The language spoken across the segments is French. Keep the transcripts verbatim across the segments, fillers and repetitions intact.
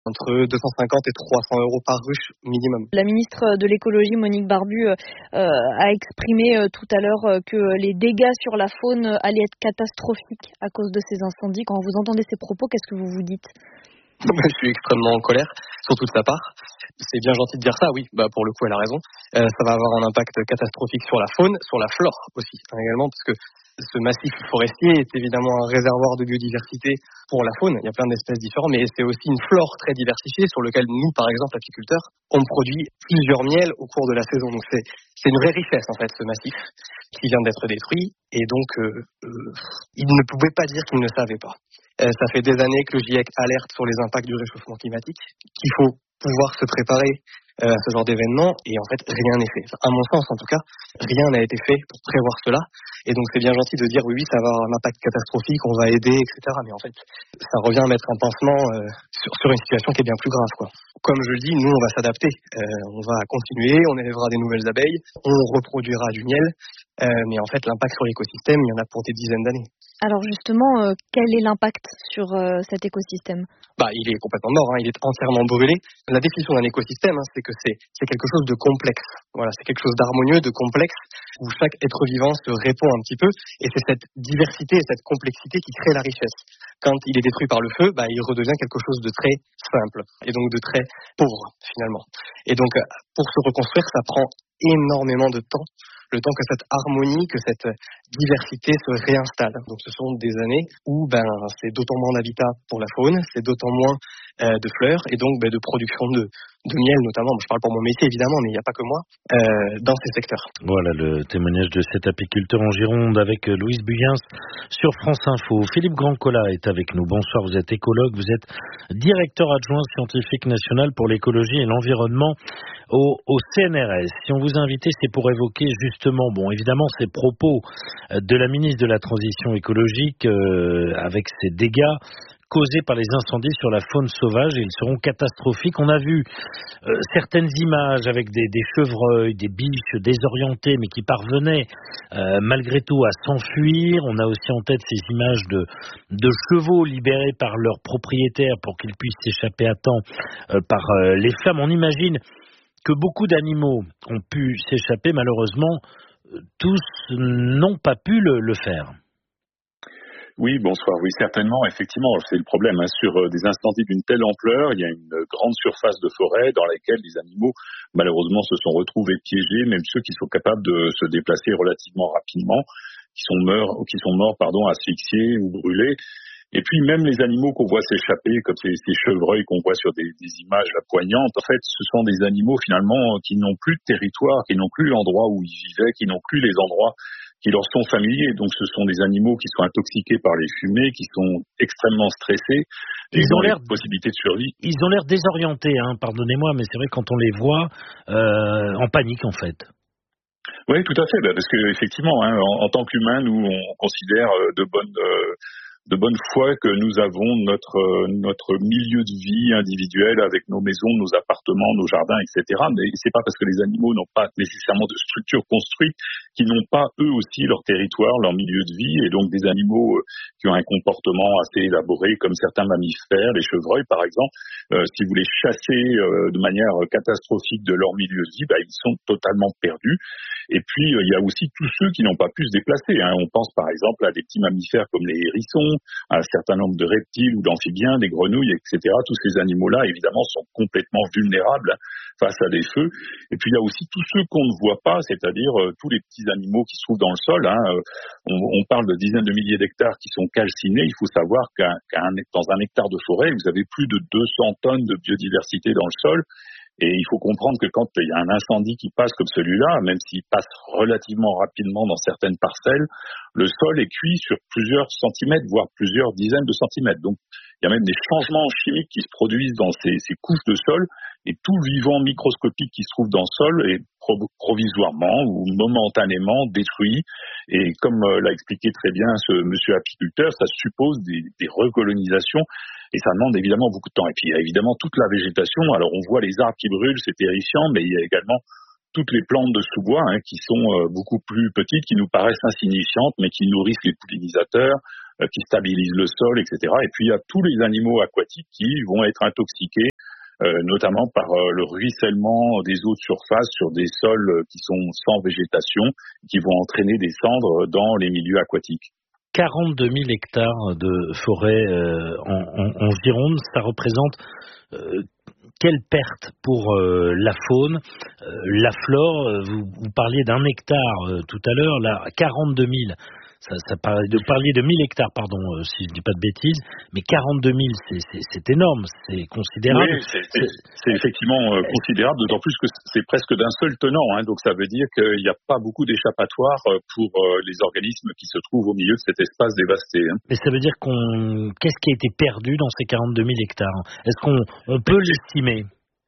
entre deux cent cinquante et trois cents euros par ruche minimum. La ministre de l'écologie, Monique Barbu, euh, a exprimé euh, tout à l'heure euh, que les dégâts sur la faune allaient être catastrophiques à cause de ces incendies. Quand vous entendez ces propos, qu'est-ce que vous vous dites ? Je suis extrêmement en colère, surtout de sa part. C'est bien gentil de dire ça, oui, bah pour le coup elle a raison. Euh, ça va avoir un impact catastrophique sur la faune, sur la flore aussi, hein, également, parce que ce massif forestier est évidemment un réservoir de biodiversité pour la faune. Il y a plein d'espèces différentes, mais c'est aussi une flore très diversifiée sur laquelle nous, par exemple, apiculteurs, on produit plusieurs miels au cours de la saison. Donc c'est, c'est une vraie richesse, en fait, ce massif qui vient d'être détruit. Et donc, euh, euh, ils ne pouvaient pas dire qu'ils ne savaient pas. Euh, ça fait des années que le GIEC alerte sur les impacts du réchauffement climatique, qu'il faut pouvoir se préparer euh, à ce genre d'événement, et en fait rien n'est fait. Enfin, à mon sens en tout cas, rien n'a été fait pour prévoir cela, et donc c'est bien gentil de dire oui oui ça va avoir un impact catastrophique, on va aider, et cetera. Mais en fait ça revient à mettre un pansement euh, sur, sur une situation qui est bien plus grave, quoi. Comme je le dis, nous on va s'adapter, euh, on va continuer, on élèvera des nouvelles abeilles, on reproduira du miel, euh, mais en fait l'impact sur l'écosystème il y en a pour des dizaines d'années. Alors justement, euh, quel est l'impact sur euh, cet écosystème ? Bah, il est complètement mort, hein, il est entièrement brûlé. La définition d'un écosystème, hein, c'est que c'est, c'est quelque chose de complexe. Voilà, c'est quelque chose d'harmonieux, de complexe, où chaque être vivant se répond un petit peu, et c'est cette diversité et cette complexité qui crée la richesse. Quand il est détruit par le feu, bah, il redevient quelque chose de très simple, et donc de très pauvre, finalement. Et donc, pour se reconstruire, ça prend énormément de temps, le temps que cette harmonie, que cette diversité se réinstalle. Donc ce sont des années où ben, c'est d'autant moins d'habitat pour la faune, c'est d'autant moins euh, de fleurs, et donc ben, de production de, de miel notamment. Je parle pour mon métier évidemment, mais il n'y a pas que moi, euh, dans ces secteurs. Voilà le témoignage de cet apiculteur en Gironde avec Louise Buyens sur France Info. Philippe Grandcola est avec nous. Bonsoir, vous êtes écologue, vous êtes directeur adjoint scientifique national pour l'écologie et l'environnement au, au C N R S. Si on vous a invité, c'est pour évoquer justement, bon évidemment, ces propos de la ministre de la Transition écologique euh, avec ces dégâts causés par les incendies sur la faune sauvage, et ils seront catastrophiques. On a vu euh, certaines images avec des, des chevreuils, des biches désorientées, mais qui parvenaient euh, malgré tout à s'enfuir. On a aussi en tête ces images de, de chevaux libérés par leurs propriétaires pour qu'ils puissent s'échapper à temps euh, par euh, les flammes. On imagine que beaucoup d'animaux ont pu s'échapper, malheureusement, tous n'ont pas pu le, le faire. Oui, bonsoir. Oui, certainement, effectivement, c'est le problème. Hein. Sur euh, des incendies d'une telle ampleur, il y a une grande surface de forêt dans laquelle les animaux, malheureusement, se sont retrouvés piégés, même ceux qui sont capables de se déplacer relativement rapidement, qui sont morts, qui sont morts, pardon, asphyxiés ou brûlés. Et puis même les animaux qu'on voit s'échapper, comme ces, ces chevreuils qu'on voit sur des, des images là, poignantes, en fait, ce sont des animaux finalement qui n'ont plus de territoire, qui n'ont plus l'endroit où ils vivaient, qui n'ont plus les endroits qui leur sont familiers. Donc ce sont des animaux qui sont intoxiqués par les fumées, qui sont extrêmement stressés. Ils ont l'air possibilités de survie. Ils ont l'air désorientés, hein, pardonnez-moi, mais c'est vrai que quand on les voit euh, en panique en fait. Oui, tout à fait, parce que effectivement, hein, en, en tant qu'humains, nous on considère de bonnes euh, de bonne foi que nous avons notre euh, notre milieu de vie individuel avec nos maisons, nos appartements, nos jardins, et cetera. Mais c'est pas parce que les animaux n'ont pas nécessairement de structure construite qu'ils n'ont pas eux aussi leur territoire, leur milieu de vie, et donc des animaux euh, qui ont un comportement assez élaboré, comme certains mammifères, les chevreuils par exemple. Euh, si vous les chassez euh, de manière catastrophique de leur milieu de vie, bah, ils sont totalement perdus. Et puis euh, il y a aussi tous ceux qui n'ont pas pu se déplacer. Hein. On pense par exemple à des petits mammifères comme les hérissons, à un certain nombre de reptiles ou d'amphibiens, des grenouilles, et cetera. Tous ces animaux-là, évidemment, sont complètement vulnérables face à des feux. Et puis, il y a aussi tous ceux qu'on ne voit pas, c'est-à-dire euh, tous les petits animaux qui se trouvent dans le sol. Hein. On, on parle de dizaines de milliers d'hectares qui sont calcinés. Il faut savoir qu'un, qu'un, dans un hectare de forêt, vous avez plus de deux cents tonnes de biodiversité dans le sol. Et il faut comprendre que quand il y a un incendie qui passe comme celui-là, même s'il passe relativement rapidement dans certaines parcelles, le sol est cuit sur plusieurs centimètres, voire plusieurs dizaines de centimètres. Donc, il y a même des changements chimiques qui se produisent dans ces, ces couches de sol, et tout vivant microscopique qui se trouve dans le sol est pro- provisoirement ou momentanément détruit. Et comme euh, l'a expliqué très bien ce monsieur apiculteur, ça suppose des, des recolonisations. Et ça demande évidemment beaucoup de temps. Et puis il y a évidemment toute la végétation. Alors on voit les arbres qui brûlent, c'est terrifiant, mais il y a également toutes les plantes de sous-bois hein, qui sont euh, beaucoup plus petites, qui nous paraissent insignifiantes, mais qui nourrissent les pollinisateurs, euh, qui stabilisent le sol, et cetera. Et puis il y a tous les animaux aquatiques qui vont être intoxiqués euh, notamment par euh, le ruissellement des eaux de surface sur des sols qui sont sans végétation, qui vont entraîner des cendres dans les milieux aquatiques. quarante-deux mille hectares de forêt euh, en, en, en Gironde, ça représente euh, quelle perte pour euh, la faune, euh, la flore? Vous, vous parliez d'un hectare euh, tout à l'heure, là, quarante-deux mille. Ça, ça parlait de parler de mille hectares, pardon, euh, si je dis pas de bêtises, mais quarante-deux mille, c'est, c'est, c'est énorme, c'est considérable. Oui, c'est, c'est, c'est effectivement euh, considérable, d'autant plus que c'est presque d'un seul tenant, hein, donc ça veut dire qu'il n'y a pas beaucoup d'échappatoire pour euh, les organismes qui se trouvent au milieu de cet espace dévasté. Hein. Mais ça veut dire qu'on, qu'est-ce qui a été perdu dans ces quarante-deux mille hectares? Est-ce qu'on on peut l'estimer?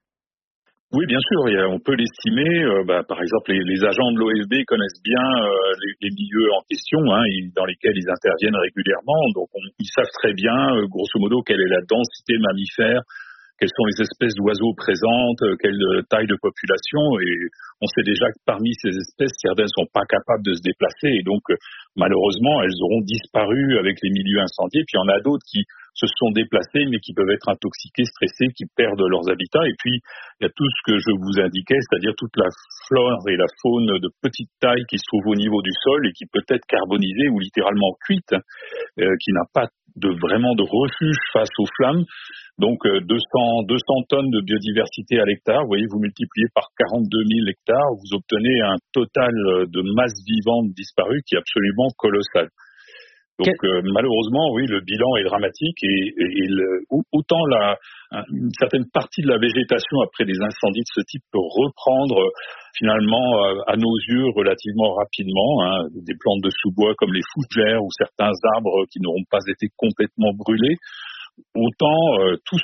Oui, bien sûr, on peut l'estimer. Euh, bah, par exemple, les, les agents de l'O F B connaissent bien euh, les, les milieux en question, hein, ils, dans lesquels ils interviennent régulièrement. Donc, on, ils savent très bien, euh, grosso modo, quelle est la densité mammifère, quelles sont les espèces d'oiseaux présentes, euh, quelle taille de population. Et on sait déjà que parmi ces espèces, certaines ne sont pas capables de se déplacer. Et donc, euh, malheureusement, elles auront disparu avec les milieux incendiés. Puis, il y en a d'autres qui se sont déplacés, mais qui peuvent être intoxiqués, stressés, qui perdent leurs habitats. Et puis, il y a tout ce que je vous indiquais, c'est-à-dire toute la flore et la faune de petite taille qui se trouve au niveau du sol et qui peut être carbonisée ou littéralement cuite, euh, qui n'a pas de vraiment de refuge face aux flammes. Donc, euh, deux cents tonnes de biodiversité à l'hectare. Vous voyez, vous multipliez par quarante-deux mille hectares, vous obtenez un total de masse vivante disparue qui est absolument colossal. Donc euh, malheureusement, oui, le bilan est dramatique et, et, et le, autant la, une certaine partie de la végétation après des incendies de ce type peut reprendre euh, finalement euh, à nos yeux relativement rapidement, hein, des plantes de sous-bois comme les fougères ou certains arbres qui n'auront pas été complètement brûlés, autant euh, tous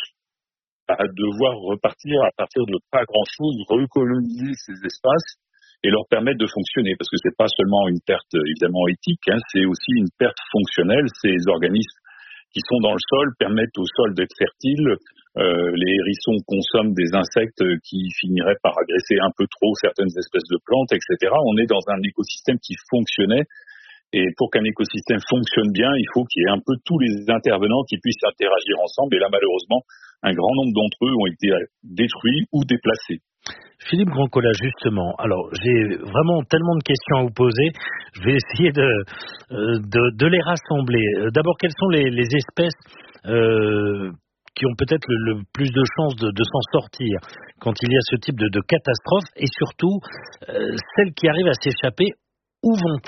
à devoir repartir à partir de pas grand-chose, recoloniser ces espaces et leur permettre de fonctionner, parce que c'est pas seulement une perte évidemment éthique, hein, c'est aussi une perte fonctionnelle. Ces organismes qui sont dans le sol permettent au sol d'être fertile. Euh, les hérissons consomment des insectes qui finiraient par agresser un peu trop certaines espèces de plantes, et cetera. On est dans un écosystème qui fonctionnait. Et pour qu'un écosystème fonctionne bien, il faut qu'il y ait un peu tous les intervenants qui puissent interagir ensemble. Et là, malheureusement, un grand nombre d'entre eux ont été détruits ou déplacés. Philippe Grandcola, justement, alors j'ai vraiment tellement de questions à vous poser, je vais essayer de, de, de les rassembler. D'abord, quelles sont les, les espèces euh, qui ont peut-être le, le plus de chances de, de s'en sortir quand il y a ce type de, de catastrophe, et surtout, euh, celles qui arrivent à s'échapper, où vont-elles ?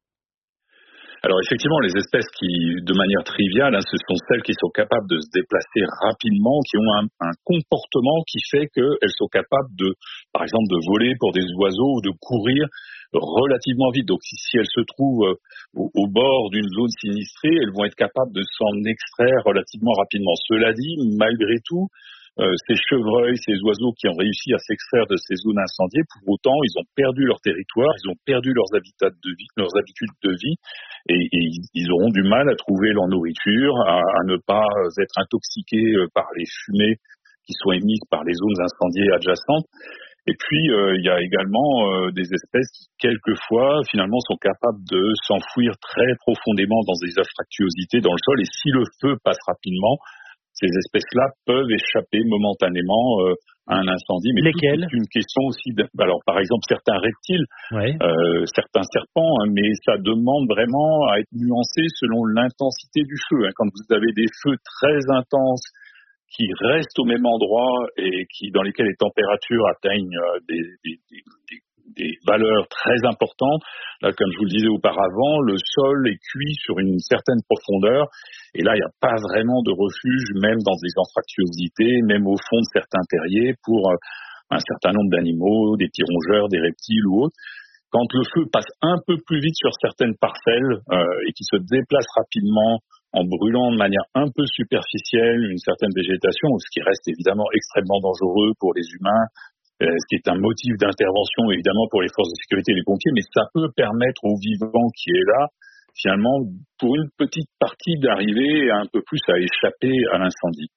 Alors effectivement, les espèces qui, de manière triviale, hein, ce sont celles qui sont capables de se déplacer rapidement, qui ont un, un comportement qui fait qu'elles sont capables de, par exemple, de voler pour des oiseaux ou de courir relativement vite. Donc si, si elles se trouvent au, au bord d'une zone sinistrée, elles vont être capables de s'en extraire relativement rapidement. Cela dit, malgré tout, Euh, ces chevreuils, ces oiseaux qui ont réussi à s'extraire de ces zones incendiées, pour autant, ils ont perdu leur territoire, ils ont perdu leurs habitats de vie, leurs habitudes de vie, et, et ils auront du mal à trouver leur nourriture, à, à ne pas être intoxiqués par les fumées qui sont émises par les zones incendiées adjacentes. Et puis, euh, il y a également euh, des espèces qui, quelquefois, finalement, sont capables de s'enfouir très profondément dans des anfractuosités dans le sol, et si le feu passe rapidement, ces espèces-là peuvent échapper momentanément euh, à un incendie. Mais lesquelles ? C'est une question aussi. De, alors, par exemple, certains reptiles, ouais. euh, certains serpents, hein, mais ça demande vraiment à être nuancé selon l'intensité du feu. Hein. Quand vous avez des feux très intenses qui restent au même endroit et qui dans lesquels les températures atteignent euh, des, des, des, des des valeurs très importantes. Là, comme je vous le disais auparavant, le sol est cuit sur une certaine profondeur et là, il n'y a pas vraiment de refuge, même dans des anfractuosités, même au fond de certains terriers pour un certain nombre d'animaux, des petits rongeurs, des reptiles ou autres. Quand le feu passe un peu plus vite sur certaines parcelles euh, et qui se déplace rapidement en brûlant de manière un peu superficielle une certaine végétation, ce qui reste évidemment extrêmement dangereux pour les humains, Euh, ce qui est un motif d'intervention évidemment pour les forces de sécurité et les pompiers, mais ça peut permettre au vivant qui est là, finalement, pour une petite partie d'arriver un peu plus à échapper à l'incendie.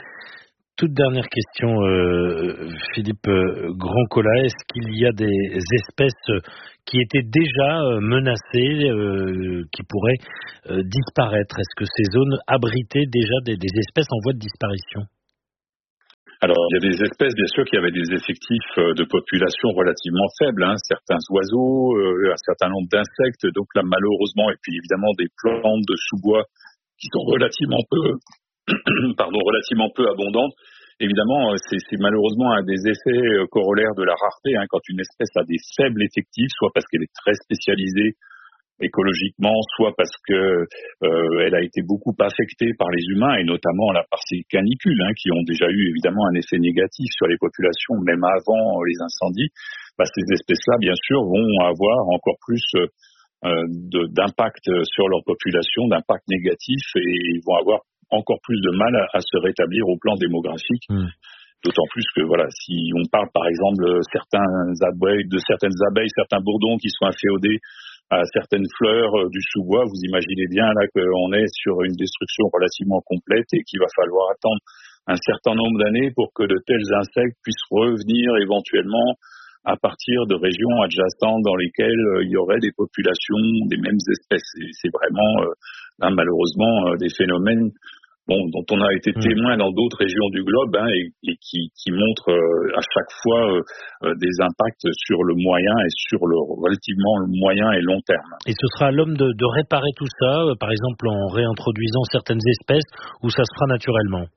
Toute dernière question, euh, Philippe Grandcola, est-ce qu'il y a des espèces qui étaient déjà menacées, euh, qui pourraient euh, disparaître ? Est-ce que ces zones abritaient déjà des, des espèces en voie de disparition ? Alors, il y a des espèces, bien sûr, qui avaient des effectifs de population relativement faibles, hein, certains oiseaux, euh, un certain nombre d'insectes, donc là, malheureusement, et puis évidemment des plantes de sous-bois qui sont relativement peu, pardon, relativement peu abondantes. Évidemment, c'est, c'est malheureusement un des effets corollaires de la rareté, hein, quand une espèce a des faibles effectifs, soit parce qu'elle est très spécialisée écologiquement, soit parce que euh, elle a été beaucoup affectée par les humains, et notamment là par ces canicules, hein, qui ont déjà eu évidemment un effet négatif sur les populations, même avant les incendies. Bah, ces espèces-là, bien sûr, vont avoir encore plus euh, de, d'impact sur leur population, d'impact négatif, et ils vont avoir encore plus de mal à, à se rétablir au plan démographique. Mmh. D'autant plus que, voilà, si on parle par exemple certains abeilles, de certaines abeilles, certains bourdons qui sont inféodés à certaines fleurs euh, du sous-bois, vous imaginez bien là qu'on est sur une destruction relativement complète et qu'il va falloir attendre un certain nombre d'années pour que de tels insectes puissent revenir éventuellement à partir de régions adjacentes dans lesquelles euh, il y aurait des populations des mêmes espèces. Et c'est vraiment, euh, là, malheureusement, euh, des phénomènes bon, dont on a été témoin dans d'autres régions du globe, hein, et, et qui, qui montrent euh, à chaque fois euh, des impacts sur le moyen et sur le relativement le moyen et long terme. Et ce sera à l'homme de, de réparer tout ça, euh, par exemple en réintroduisant certaines espèces, ou ça se fera naturellement?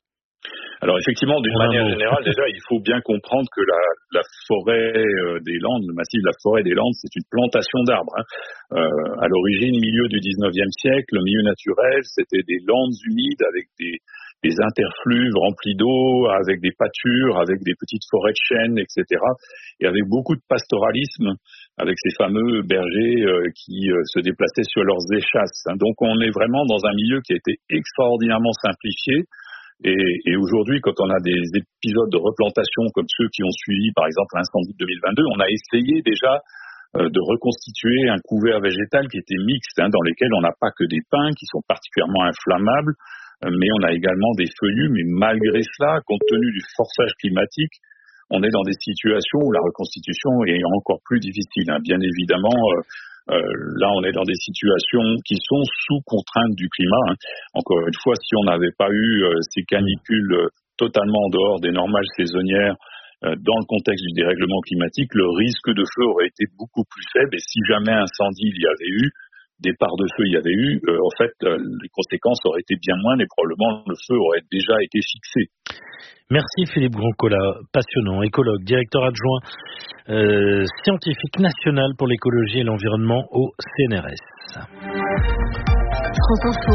Alors effectivement, d'une manière générale, déjà, il faut bien comprendre que la, la forêt euh, des Landes, le massif de la forêt des Landes, c'est une plantation d'arbres. Hein. Euh, à l'origine, milieu du dix-neuvième siècle, le milieu naturel, c'était des landes humides avec des, des interfluves remplis d'eau, avec des pâtures, avec des petites forêts de chênes, et cetera. Et avec beaucoup de pastoralisme, avec ces fameux bergers euh, qui euh, se déplaçaient sur leurs échasses. Hein. Donc on est vraiment dans un milieu qui a été extraordinairement simplifié. Et, et aujourd'hui, quand on a des épisodes de replantation comme ceux qui ont suivi, par exemple, l'incendie de deux mille vingt-deux, on a essayé déjà euh, de reconstituer un couvert végétal qui était mixte, hein, dans lequel on n'a pas que des pins qui sont particulièrement inflammables, euh, mais on a également des feuillus. Mais malgré cela, compte tenu du forçage climatique, on est dans des situations où la reconstitution est encore plus difficile. Hein. Bien évidemment, euh, Euh, là, on est dans des situations qui sont sous contrainte du climat. Hein. Encore une fois, si on n'avait pas eu euh, ces canicules euh, totalement en dehors des normales saisonnières, euh, dans le contexte du dérèglement climatique, le risque de feu aurait été beaucoup plus faible. Et si jamais incendie il y avait eu, départ de feu il y avait eu, euh, en fait, euh, les conséquences auraient été bien moindres et probablement le feu aurait déjà été fixé. Merci Philippe Grandcola, passionnant, écologue, directeur adjoint euh, scientifique national pour l'écologie et l'environnement au C N R S. France Info,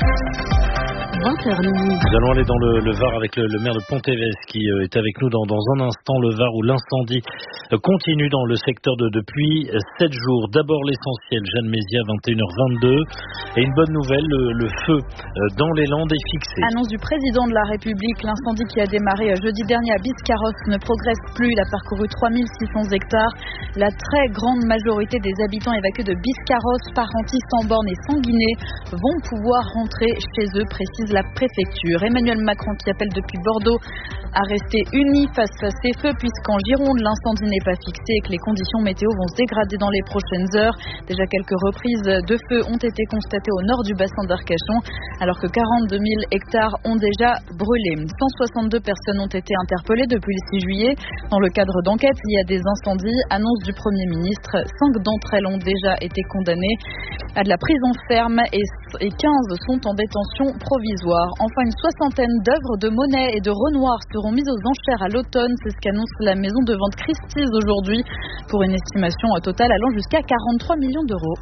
vingt heures minuit. Nous allons aller dans le, le Var avec le, le maire de Pont-Évès qui euh, est avec nous dans, dans un instant. Le Var où l'incendie euh, continue dans le secteur de, depuis sept jours. D'abord l'essentiel, Jeanne Mézia, vingt et une heures vingt-deux. Et une bonne nouvelle, le, le feu euh, dans les Landes est fixé. Annonce du président de la République, l'incendie qui a démarré jeudi dernier à Biscarrosse ne progresse plus. Il a parcouru trois mille six cents hectares. La très grande majorité des habitants évacués de Biscarrosse, Parentis, Samborne et Sanguinet vont pouvoir rentrer chez eux, précise la préfecture. Emmanuel Macron qui appelle depuis Bordeaux à rester unis face à ces feux, puisqu'en Gironde, l'incendie n'est pas fixé et que les conditions météo vont se dégrader dans les prochaines heures. Déjà quelques reprises de feu ont été constatées au nord du bassin d'Arcachon, alors que quarante-deux mille hectares ont déjà brûlé. cent soixante-deux personnes ont été interpellées depuis le six juillet. Dans le cadre d'enquêtes liées à des incendies, annonce du Premier ministre, cinq d'entre elles ont déjà été condamnées à de la prison ferme et quinze sont en détention provisoire. Enfin, une soixantaine d'œuvres de Monet et de Renoir seront mises aux enchères à l'automne. C'est ce qu'annonce la maison de vente Christie's aujourd'hui, pour une estimation totale allant jusqu'à quarante-trois millions d'euros.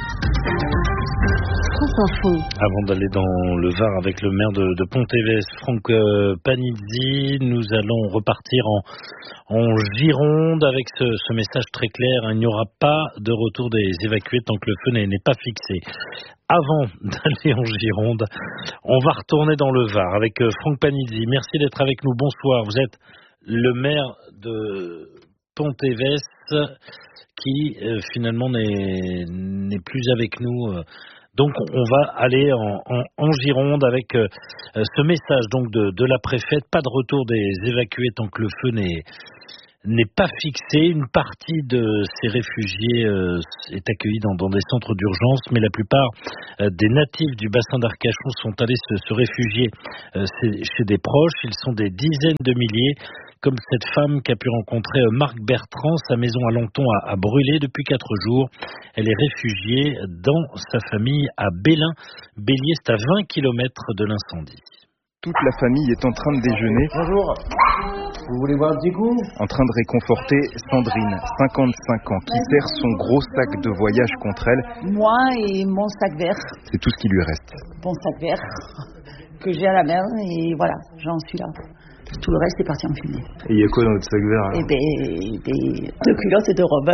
Avant d'aller dans le Var avec le maire de, de Pont-Évès, Franck euh, Panizzi, nous allons repartir en, en Gironde avec ce, ce message très clair. Il n'y aura pas de retour des évacués tant que le feu n'est, n'est pas fixé. Avant d'aller en Gironde, on va retourner dans le Var avec euh, Franck Panizzi. Merci d'être avec nous. Bonsoir. Vous êtes le maire de Pont-Évès qui euh, finalement n'est, n'est plus avec nous. Euh, Donc on va aller en, en, en Gironde avec euh, ce message donc de, de la préfète, pas de retour des évacués tant que le feu n'est, n'est pas fixée. Une partie de ces réfugiés euh, est accueillie dans, dans des centres d'urgence, mais la plupart euh, des natifs du bassin d'Arcachon sont allés se, se réfugier euh, chez des proches. Ils sont des dizaines de milliers, comme cette femme qu'a pu rencontrer Marc Bertrand. Sa maison à Longton a, a brûlé depuis quatre jours. Elle est réfugiée dans sa famille à Bélin. Bélier, c'est à vingt kilomètres de l'incendie. Toute la famille est en train de déjeuner. Bonjour. Vous voulez boire un petit coup ? En train de réconforter Sandrine, cinquante-cinq ans, qui serre son gros sac de voyage contre elle. Moi et mon sac vert. C'est tout ce qui lui reste. Mon sac vert que j'ai à la main et voilà, j'en suis là. Tout le reste est parti en fumée. Et il y a quoi dans votre sac vert ? Eh ben, des, deux culottes et deux robes.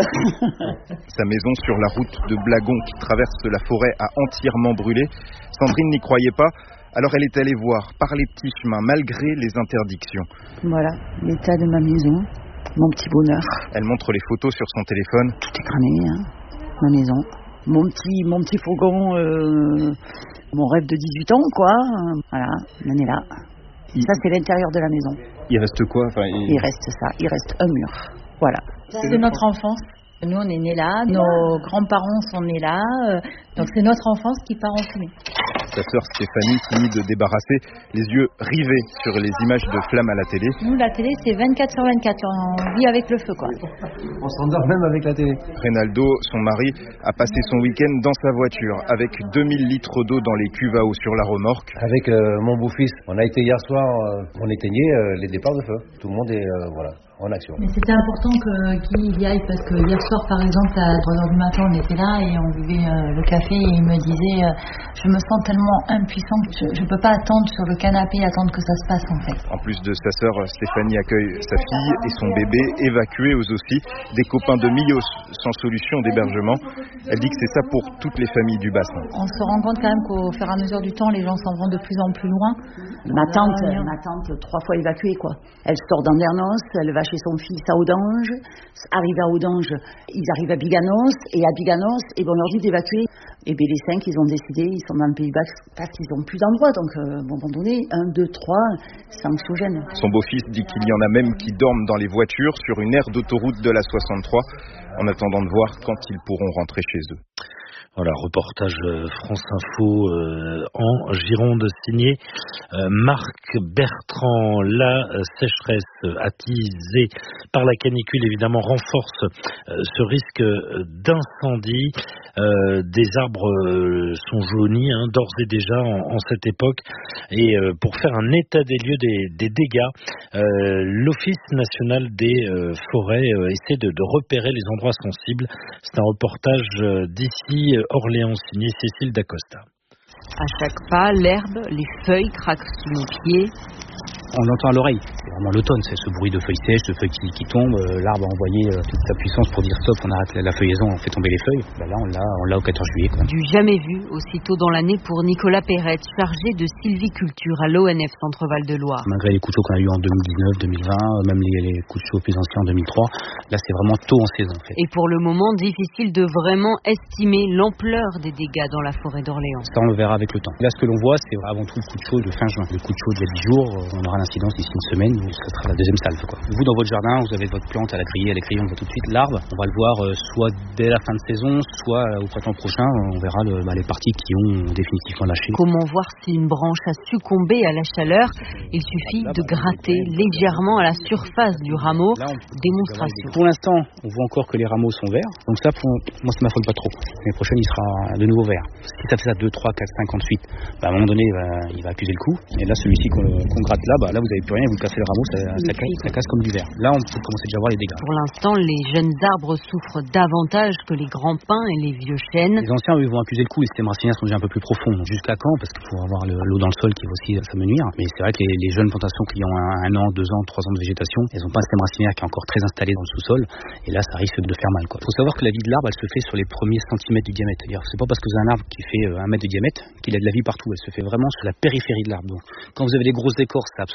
Sa maison sur la route de Blagon qui traverse la forêt a entièrement brûlé. Sandrine n'y croyait pas. Alors elle est allée voir par les petits chemins, malgré les interdictions. Voilà, l'état de ma maison, mon petit bonheur. Elle montre les photos sur son téléphone. Tout est cramé, hein, ma maison. Mon petit, mon petit fourgon, euh, mon rêve de dix-huit ans, quoi. Voilà, il en est là. Il... Ça, c'est l'intérieur de la maison. Il reste quoi enfin, il... il reste ça, il reste un mur. Voilà. C'est, c'est notre enfance. Nous, on est nés là, nos grands-parents sont nés là, euh, donc c'est notre enfance qui part en fumée. Sa sœur Stéphanie finit de débarrasser, les yeux rivés sur les images de flammes à la télé. Nous, la télé, c'est vingt-quatre sur vingt-quatre, on vit avec le feu, quoi. On s'endort même avec la télé. Reynaldo, son mari, a passé son week-end dans sa voiture, avec deux mille litres d'eau dans les cuves à eau sur la remorque. Avec euh, mon beau-fils, on a été hier soir, euh, on éteignait euh, les départs de feu. Tout le monde est, euh, voilà. En action. Mais c'était important que Guy y aille parce que hier soir par exemple à trois heures du matin on était là et on buvait euh, le café et il me disait euh, je me sens tellement impuissante que je, je peux pas attendre sur le canapé attendre que ça se passe en fait. En plus de sa sœur, Stéphanie accueille sa fille et son bébé évacués eux aussi, des copains de Millos sans solution d'hébergement. Elle dit que c'est ça pour toutes les familles du bassin. On se rend compte quand même qu'au fur et à mesure du temps les gens s'en vont de plus en plus loin. Ma tante, euh, ma tante trois fois évacuée quoi. Elle sort d'Andernos, elle va chez son fils à Audange, arrive à Audange, ils arrivent à Biganos, et à Biganos, et ben on leur dit d'évacuer. Et bien les cinq, ils ont décidé, ils sont dans le Pays Basque parce qu'ils n'ont plus d'endroit, donc euh, à un moment donné, un, deux, trois, c'est anxiogène. Son beau-fils dit qu'il y en a même qui dorment dans les voitures sur une aire d'autoroute de la soixante-trois, en attendant de voir quand ils pourront rentrer chez eux. Voilà, reportage France Info euh, en Gironde signé euh, Marc Bertrand. La euh, sécheresse attisée par la canicule évidemment renforce euh, ce risque d'incendie. Euh, des arbres euh, sont jaunis hein, d'ores et déjà en, en cette époque. Et euh, pour faire un état des lieux des, des dégâts, euh, l'Office national des euh, forêts euh, essaie de, de repérer les endroits sensibles. C'est un reportage euh, d'ici euh, Orléans, signé Cécile Dacosta. À chaque pas, l'herbe, les feuilles craquent sous nos pieds. On l'entend à l'oreille. C'est vraiment l'automne, c'est ce bruit de feuilles sèches, de feuilles qui, qui tombent. Euh, l'arbre a envoyé euh, toute sa puissance pour dire stop, on arrête la, la feuillaison, on fait tomber les feuilles. Ben là, on l'a, on l'a au quatorze juillet. Quoi. Du jamais vu, aussitôt dans l'année pour Nicolas Perrette, chargé de sylviculture à l'O N F Centre-Val de Loire. Malgré les coups de chaud qu'on a eu en deux mille dix-neuf, deux mille vingt, même les, les coups de chaud plus anciens en deux mille trois, là c'est vraiment tôt en saison. En fait. Et pour le moment, difficile de vraiment estimer l'ampleur des dégâts dans la forêt d'Orléans. Ça, on le verra avec le temps. Là, ce que l'on voit, c'est avant tout le coup de chaud de fin juin. Le coup de chaud d'il y a dix jours, on aura l'incidence d'ici une semaine, ce sera la deuxième salve. Quoi. Vous, dans votre jardin, vous avez votre plante à la griller, à la griller, on voit tout de suite l'arbre. On va le voir euh, soit dès la fin de saison, soit euh, au printemps prochain, on verra le, bah, les parties qui ont définitivement lâché. Comment voir si une branche a succombé à la chaleur? Il suffit de gratter légèrement à la surface du rameau. Là, on... Démonstration. Pour l'instant, on voit encore que les rameaux sont verts. Donc ça, pour... moi, ça m'affole pas trop. L'année prochaine, il sera de nouveau vert. Si ça fait ça deux, trois, quatre, cinq, ensuite, bah, à un moment donné, bah, il va accuser le coup. Et là, celui-ci qu'on, qu'on gratte là, bah, là, vous n'avez plus rien, vous cassez le rameau, ça, ça, casse, ça casse comme du verre. Là, on peut commencer déjà à voir les dégâts. Pour l'instant, les jeunes arbres souffrent davantage que les grands pins et les vieux chênes. Les anciens, eux, ils vont accuser le coup. Les systèmes racinaires sont déjà un peu plus profonds. Jusqu'à quand? Parce qu'il faut avoir le, l'eau dans le sol qui va aussi s'amenuire. Mais c'est vrai que les, les jeunes plantations qui ont un, un an, deux ans, trois ans de végétation, elles n'ont pas un système racinaire qui est encore très installé dans le sous-sol. Et là, ça risque de faire mal. Il faut savoir que la vie de l'arbre, elle se fait sur les premiers centimètres du diamètre. C'est-à-dire, c'est pas parce que vous avez un arbre qui fait un mètre de diamètre qu'il a de la vie partout. Elle se fait vraiment sur la périphérie de l'arbre. Donc, quand vous avez des grosses écorces, ça absorbe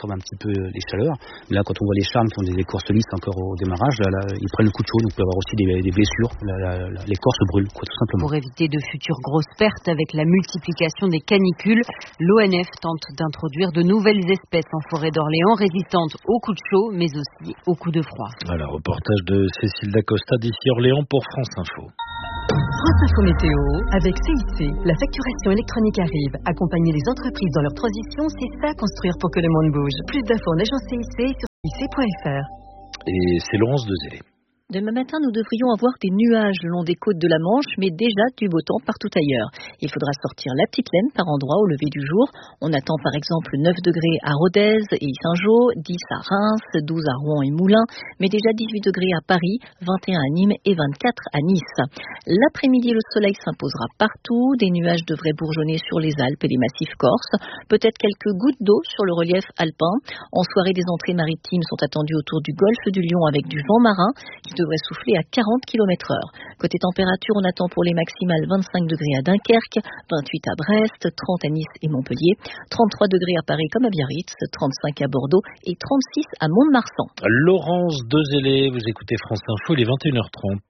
absorbe un petit peu les chaleurs. Mais là, quand on voit les charmes qui ont des écorces lisses encore au démarrage, là, là, ils prennent le coup de chaud, donc il peut y avoir aussi des, des blessures. Là, là, là, l'écorce brûle, quoi, tout simplement. Pour éviter de futures grosses pertes avec la multiplication des canicules, l'O N F tente d'introduire de nouvelles espèces en forêt d'Orléans résistantes aux coups de chaud, mais aussi aux coups de froid. Voilà, reportage de Cécile Dacosta d'ici Orléans pour France Info. France Info Météo, avec C I C, la facturation électronique arrive. Accompagner les entreprises dans leur transition, c'est ça construire pour que le monde bouge. Plus d'infos en agence C I C sur C I C point F R. Et c'est Laurence Dezélé. Demain matin, nous devrions avoir des nuages le long des côtes de la Manche, mais déjà du beau temps partout ailleurs. Il faudra sortir la petite laine par endroits au lever du jour. On attend par exemple neuf degrés à Rodez et Saint-Jean, dix à Reims, douze à Rouen et Moulins, mais déjà dix-huit degrés à Paris, vingt et un à Nîmes et vingt-quatre à Nice. L'après-midi, le soleil s'imposera partout. Des nuages devraient bourgeonner sur les Alpes et les massifs corses. Peut-être quelques gouttes d'eau sur le relief alpin. En soirée, des entrées maritimes sont attendues autour du golfe du Lion avec du vent marin qui devrait souffler à quarante kilomètres heure. Côté température, on attend pour les maximales vingt-cinq degrés à Dunkerque, vingt-huit à Brest, trente à Nice et Montpellier, trente-trois degrés à Paris comme à Biarritz, trente-cinq à Bordeaux et trente-six à Mont-de-Marsan. Laurence Dezélé, vous écoutez France Info, il est vingt et une heures trente.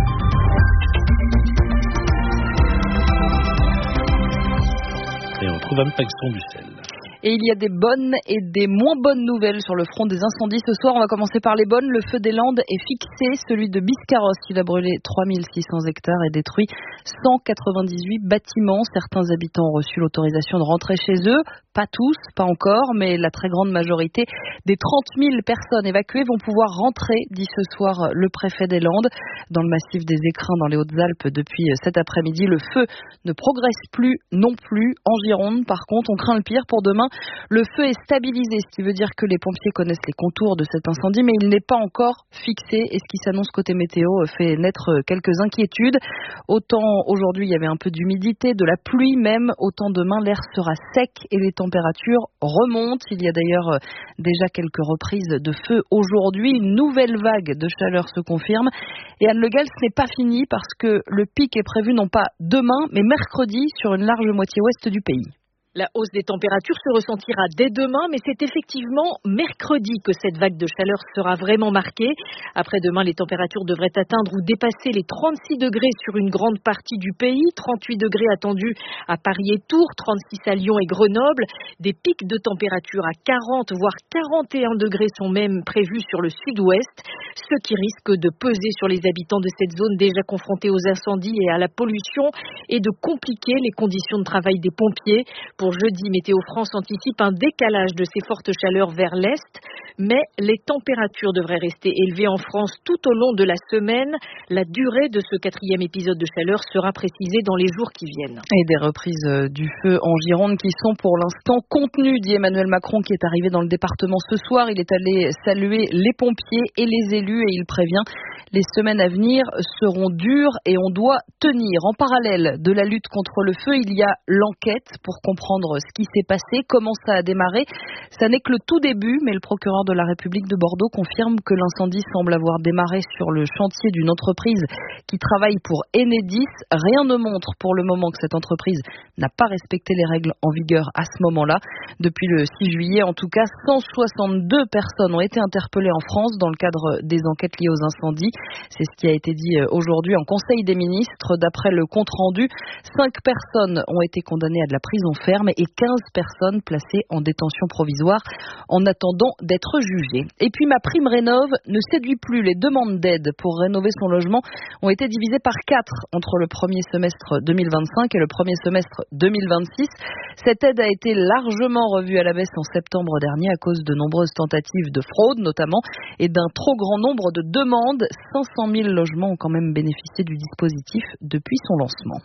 Et on retrouve Anne Paxton-Bussel. Et il y a des bonnes et des moins bonnes nouvelles sur le front des incendies. Ce soir, on va commencer par les bonnes. Le feu des Landes est fixé. Celui de Biscarrosse, il a brûlé trois mille six cents hectares et détruit cent quatre-vingt-dix-huit bâtiments. Certains habitants ont reçu l'autorisation de rentrer chez eux. Pas tous, pas encore, mais la très grande majorité des trente mille personnes évacuées vont pouvoir rentrer, dit ce soir le préfet des Landes. Dans le massif des Écrins, dans les Hautes-Alpes, depuis cet après-midi, le feu ne progresse plus non plus. En Gironde, par contre, on craint le pire pour demain. Le feu est stabilisé, ce qui veut dire que les pompiers connaissent les contours de cet incendie, mais il n'est pas encore fixé. Et ce qui s'annonce côté météo fait naître quelques inquiétudes. Autant aujourd'hui, il y avait un peu d'humidité, de la pluie même, autant demain, l'air sera sec et les températures remontent. Il y a d'ailleurs déjà quelques reprises de feu aujourd'hui. Une nouvelle vague de chaleur se confirme. Et Anne Le Gall, ce n'est pas fini parce que le pic est prévu non pas demain, mais mercredi sur une large moitié ouest du pays. La hausse des températures se ressentira dès demain, mais c'est effectivement mercredi que cette vague de chaleur sera vraiment marquée. Après-demain, les températures devraient atteindre ou dépasser les trente-six degrés sur une grande partie du pays, trente-huit degrés attendus à Paris et Tours, trente-six à Lyon et Grenoble. Des pics de température à quarante, voire quarante et un degrés sont même prévus sur le sud-ouest, ce qui risque de peser sur les habitants de cette zone déjà confrontés aux incendies et à la pollution et de compliquer les conditions de travail des pompiers. Pour jeudi, Météo France anticipe un décalage de ces fortes chaleurs vers l'est, mais les températures devraient rester élevées en France tout au long de la semaine. La durée de ce quatrième épisode de chaleur sera précisée dans les jours qui viennent. Et des reprises du feu en Gironde qui sont pour l'instant contenues, dit Emmanuel Macron qui est arrivé dans le département ce soir. Il est allé saluer les pompiers et les élus et il prévient les semaines à venir seront dures et on doit tenir. En parallèle de la lutte contre le feu, il y a l'enquête pour comprendre ce qui s'est passé, comment ça a démarré. Ça n'est que le tout début, mais le procureur de la République de Bordeaux confirme que l'incendie semble avoir démarré sur le chantier d'une entreprise qui travaille pour Enedis. Rien ne montre pour le moment que cette entreprise n'a pas respecté les règles en vigueur à ce moment-là. Depuis le six juillet, en tout cas, cent soixante-deux personnes ont été interpellées en France dans le cadre des enquêtes liées aux incendies. C'est ce qui a été dit aujourd'hui en Conseil des ministres. D'après le compte-rendu, cinq personnes ont été condamnées à de la prison ferme et quinze personnes placées en détention provisoire en attendant d'être jugées. Et puis ma prime rénov ne séduit plus. Les demandes d'aide pour rénover son logement ont été divisées par quatre entre le premier semestre deux mille vingt-cinq et le premier semestre deux mille vingt-six. Cette aide a été largement revue à la baisse en septembre dernier à cause de nombreuses tentatives de fraude notamment et d'un trop grand nombre de demandes. cinq cent mille logements ont quand même bénéficié du dispositif depuis son lancement.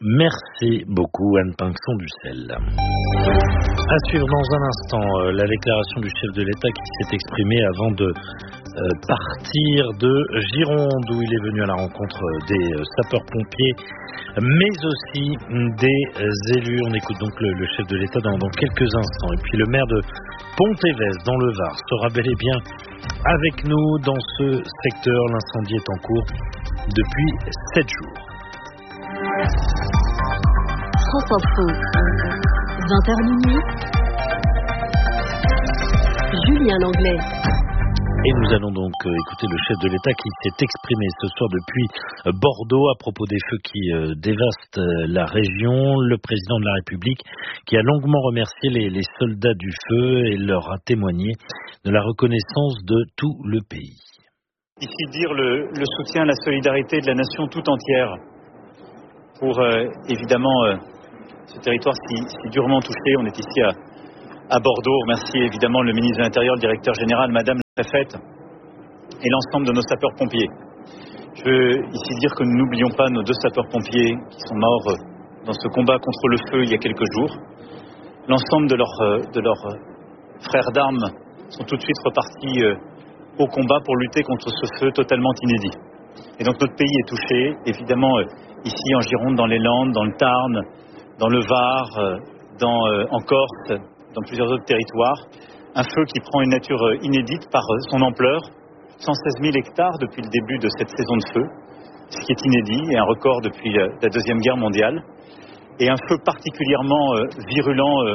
Merci beaucoup Anne Pinxon-Dussel. À suivre dans un instant euh, la déclaration du chef de l'État qui s'est exprimé avant de euh, partir de Gironde où il est venu à la rencontre des euh, sapeurs-pompiers mais aussi des euh, élus. On écoute donc le, le chef de l'État dans, dans quelques instants. Et puis le maire de Pont-Évès dans le Var sera bel et bien avec nous dans ce secteur. L'incendie est en cours depuis sept jours. France Info, vingt heures minuit. Julien Langlais. Et nous allons donc écouter le chef de l'État qui s'est exprimé ce soir depuis Bordeaux à propos des feux qui dévastent la région. Le président de la République qui a longuement remercié les, les soldats du feu et leur a témoigné de la reconnaissance de tout le pays. Ici dire le, le soutien, la solidarité de la nation tout entière pour euh, évidemment euh, ce territoire si, si durement touché. On est ici à, à Bordeaux. Remercier évidemment le ministre de l'Intérieur, le directeur général, madame la préfète et l'ensemble de nos sapeurs-pompiers. Je veux ici dire que nous n'oublions pas nos deux sapeurs-pompiers qui sont morts dans ce combat contre le feu il y a quelques jours. L'ensemble de leurs, de leurs frères d'armes sont tout de suite repartis au combat pour lutter contre ce feu totalement inédit. Et donc notre pays est touché, évidemment ici en Gironde, dans les Landes, dans le Tarn, dans le Var, dans, en Corse, dans plusieurs autres territoires. Un feu qui prend une nature inédite par son ampleur, cent seize mille hectares depuis le début de cette saison de feu, ce qui est inédit et un record depuis la Deuxième Guerre mondiale. Et un feu particulièrement virulent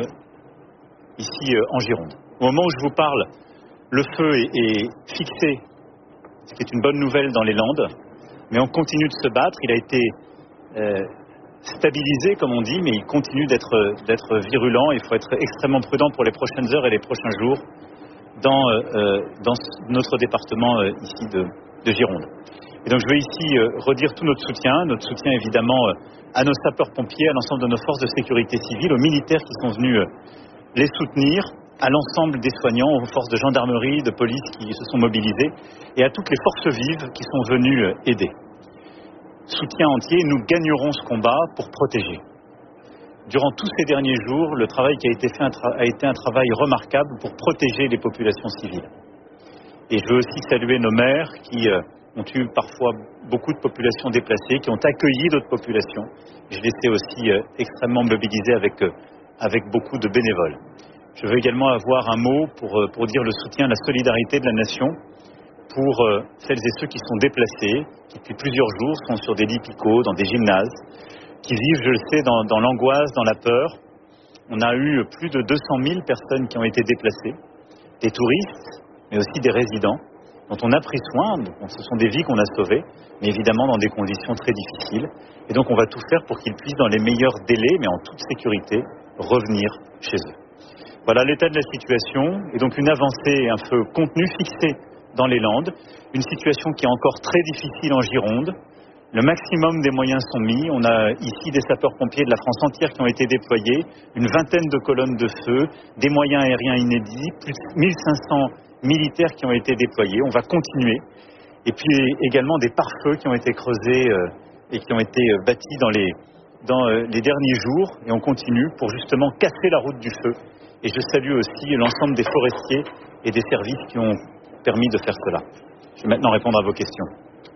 ici en Gironde. Au moment où je vous parle, le feu est, est fixé, ce qui est une bonne nouvelle dans les Landes, mais on continue de se battre. Il a été euh, stabilisé, comme on dit, mais il continue d'être, d'être virulent. Il faut être extrêmement prudent pour les prochaines heures et les prochains jours dans, euh, dans notre département euh, ici de, de Gironde. Et donc je veux ici euh, redire tout notre soutien, notre soutien évidemment euh, à nos sapeurs-pompiers, à l'ensemble de nos forces de sécurité civile, aux militaires qui sont venus euh, les soutenir, à l'ensemble des soignants, aux forces de gendarmerie, de police qui se sont mobilisées et à toutes les forces vives qui sont venues euh, aider. Soutien entier, nous gagnerons ce combat pour protéger. Durant tous ces derniers jours, le travail qui a été fait a été un travail remarquable pour protéger les populations civiles. Et je veux aussi saluer nos maires qui euh, ont eu parfois beaucoup de populations déplacées, qui ont accueilli d'autres populations. Je les sais aussi euh, extrêmement mobilisés avec, euh, avec beaucoup de bénévoles. Je veux également avoir un mot pour, euh, pour dire le soutien, la solidarité de la nation pour euh, celles et ceux qui sont déplacés, qui depuis plusieurs jours sont sur des lits picots, dans des gymnases, qui vivent, je le sais, dans, dans l'angoisse, dans la peur. On a eu plus de deux cent mille personnes qui ont été déplacées, des touristes, mais aussi des résidents, dont on a pris soin. Donc, ce sont des vies qu'on a sauvées, mais évidemment dans des conditions très difficiles. Et donc on va tout faire pour qu'ils puissent, dans les meilleurs délais, mais en toute sécurité, revenir chez eux. Voilà l'état de la situation, et donc une avancée, un feu contenu fixé dans les Landes, une situation qui est encore très difficile en Gironde. Le maximum des moyens sont mis. On a ici des sapeurs-pompiers de la France entière qui ont été déployés, une vingtaine de colonnes de feu, des moyens aériens inédits, plus de mille cinq cents militaires qui ont été déployés. On va continuer. Et puis également des pare-feux qui ont été creusés euh, et qui ont été euh, bâtis dans, les, dans euh, les derniers jours. Et on continue pour justement casser la route du feu. Et je salue aussi l'ensemble des forestiers et des services qui ont permis de faire cela. Je vais maintenant répondre à vos questions.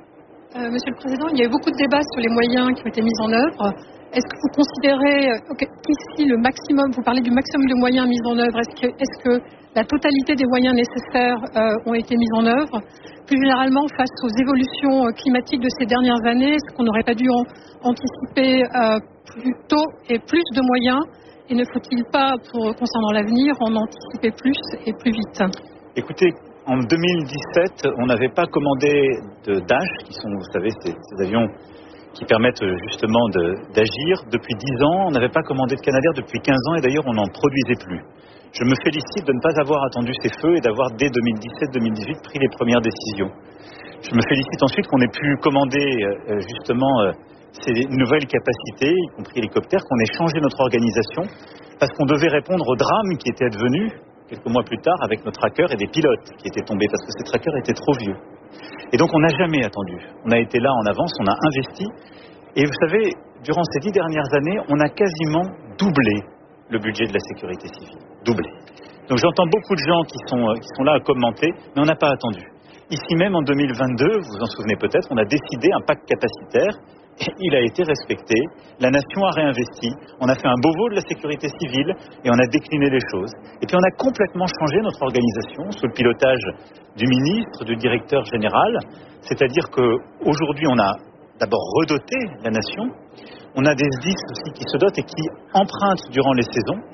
Euh, Monsieur le Président, il y a eu beaucoup de débats sur les moyens qui ont été mis en œuvre. Est-ce que vous considérez okay, qu'ici le maximum, vous parlez du maximum de moyens mis en œuvre, est-ce que, est-ce que la totalité des moyens nécessaires euh, ont été mis en œuvre? Plus généralement, face aux évolutions climatiques de ces dernières années, est-ce qu'on n'aurait pas dû en, anticiper euh, plus tôt et plus de moyens? Et ne faut-il pas, pour, concernant l'avenir, en anticiper plus et plus vite? Écoutez, en deux mille dix-sept, on n'avait pas commandé de Dash, qui sont, vous savez, ces, ces avions qui permettent justement de, d'agir. Depuis dix ans, on n'avait pas commandé de Canadair depuis quinze ans, et d'ailleurs, on n'en produisait plus. Je me félicite de ne pas avoir attendu ces feux et d'avoir, dès deux mille dix-sept deux mille dix-huit, pris les premières décisions. Je me félicite ensuite qu'on ait pu commander euh, justement euh, ces nouvelles capacités, y compris hélicoptères, qu'on ait changé notre organisation, parce qu'on devait répondre au drame qui était advenu quelques mois plus tard avec nos trackers et des pilotes qui étaient tombés parce que ces trackers étaient trop vieux. Et donc on n'a jamais attendu. On a été là en avance, on a investi. Et vous savez, durant ces dix dernières années, on a quasiment doublé le budget de la sécurité civile. Doublé. Donc j'entends beaucoup de gens qui sont, qui sont là à commenter, mais on n'a pas attendu. Ici même en deux mille vingt-deux, vous vous en souvenez peut-être, on a décidé un pacte capacitaire. Et il a été respecté, la nation a réinvesti, on a fait un Beauvau de la sécurité civile et on a décliné les choses. Et puis on a complètement changé notre organisation sous le pilotage du ministre, du directeur général, c'est-à-dire qu'aujourd'hui on a d'abord redoté la nation, on a des S D I S aussi qui se dotent et qui empruntent durant les saisons,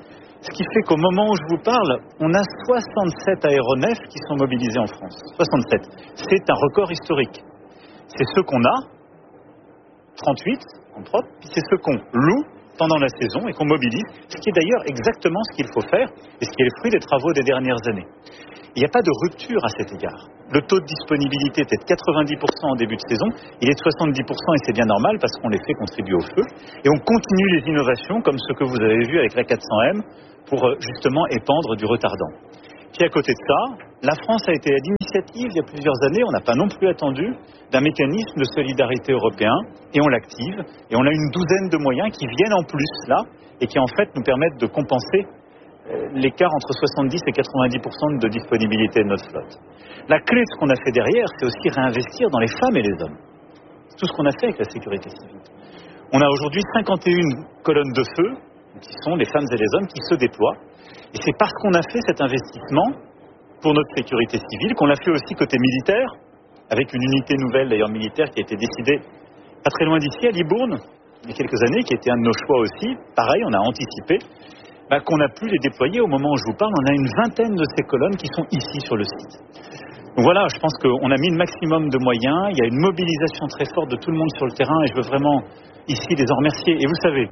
Ce qui fait qu'au moment où je vous parle, on a soixante-sept aéronefs qui sont mobilisés en France. soixante-sept. C'est un record historique. C'est ceux qu'on a, trente-huit en propre, puis c'est ceux qu'on loue pendant la saison et qu'on mobilise, ce qui est d'ailleurs exactement ce qu'il faut faire et ce qui est le fruit des travaux des dernières années. Il n'y a pas de rupture à cet égard. Le taux de disponibilité était de quatre-vingt-dix pour cent en début de saison, il est de soixante-dix pour cent et c'est bien normal parce qu'on les fait contribuer au feu. Et on continue les innovations comme ce que vous avez vu avec la quatre cents M pour justement épandre du retardant. Puis à côté de ça, la France a été à l'initiative il y a plusieurs années, on n'a pas non plus attendu, d'un mécanisme de solidarité européen et on l'active. Et on a une douzaine de moyens qui viennent en plus là et qui en fait nous permettent de compenser l'écart entre soixante-dix et quatre-vingt-dix pour cent de disponibilité de notre flotte. La clé de ce qu'on a fait derrière, c'est aussi réinvestir dans les femmes et les hommes. C'est tout ce qu'on a fait avec la sécurité civile. On a aujourd'hui cinquante et une colonnes de feu, qui sont les femmes et les hommes qui se déploient. Et c'est parce qu'on a fait cet investissement pour notre sécurité civile qu'on l'a fait aussi côté militaire, avec une unité nouvelle d'ailleurs militaire qui a été décidée pas très loin d'ici, à Libourne, il y a quelques années, qui était un de nos choix aussi. Pareil, on a anticipé. Bah, qu'on a pu les déployer au moment où je vous parle. On a une vingtaine de ces colonnes qui sont ici sur le site. Donc voilà, je pense qu'on a mis le maximum de moyens. Il y a une mobilisation très forte de tout le monde sur le terrain et je veux vraiment ici les en remercier. Et vous savez,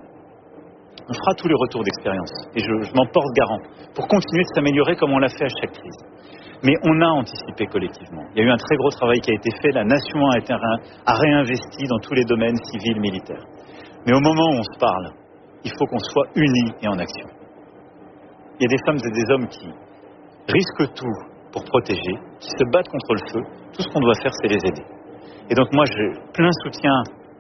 on fera tous les retours d'expérience et je, je m'en porte garant pour continuer de s'améliorer comme on l'a fait à chaque crise. Mais on a anticipé collectivement. Il y a eu un très gros travail qui a été fait. La nation a, été, a réinvesti dans tous les domaines civils, militaires. Mais au moment où on se parle, il faut qu'on soit unis et en action. Il y a des femmes et des hommes qui risquent tout pour protéger, qui se battent contre le feu. Tout ce qu'on doit faire, c'est les aider. Et donc moi, j'ai plein soutien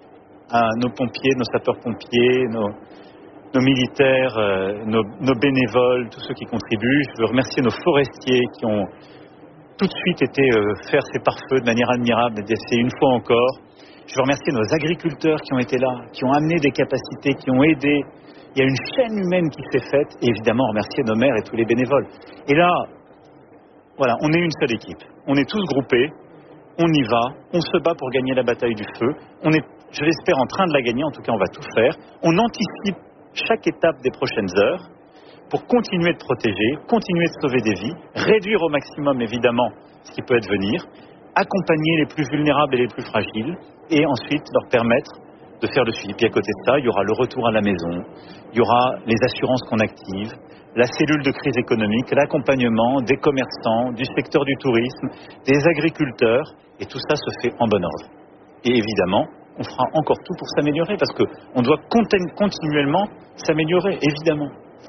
à nos pompiers, nos sapeurs-pompiers, nos, nos militaires, euh, nos, nos bénévoles, tous ceux qui contribuent. Je veux remercier nos forestiers qui ont tout de suite été euh, faire ces pare-feux de manière admirable, et c'est une fois encore. Je veux remercier nos agriculteurs qui ont été là, qui ont amené des capacités, qui ont aidé. Il y a une chaîne humaine qui s'est faite, et évidemment remercier nos maires et tous les bénévoles. Et là, voilà, on est une seule équipe. On est tous groupés, on y va, on se bat pour gagner la bataille du feu. On est, je l'espère, en train de la gagner, en tout cas on va tout faire. On anticipe chaque étape des prochaines heures pour continuer de protéger, continuer de sauver des vies, réduire au maximum évidemment ce qui peut advenir, accompagner les plus vulnérables et les plus fragiles, et ensuite leur permettre de faire le suivi. Puis à côté de ça, il y aura le retour à la maison, il y aura les assurances qu'on active, la cellule de crise économique, l'accompagnement des commerçants, du secteur du tourisme, des agriculteurs, et tout ça se fait en bon ordre. Et évidemment, on fera encore tout pour s'améliorer, parce qu'on doit continuellement s'améliorer, évidemment.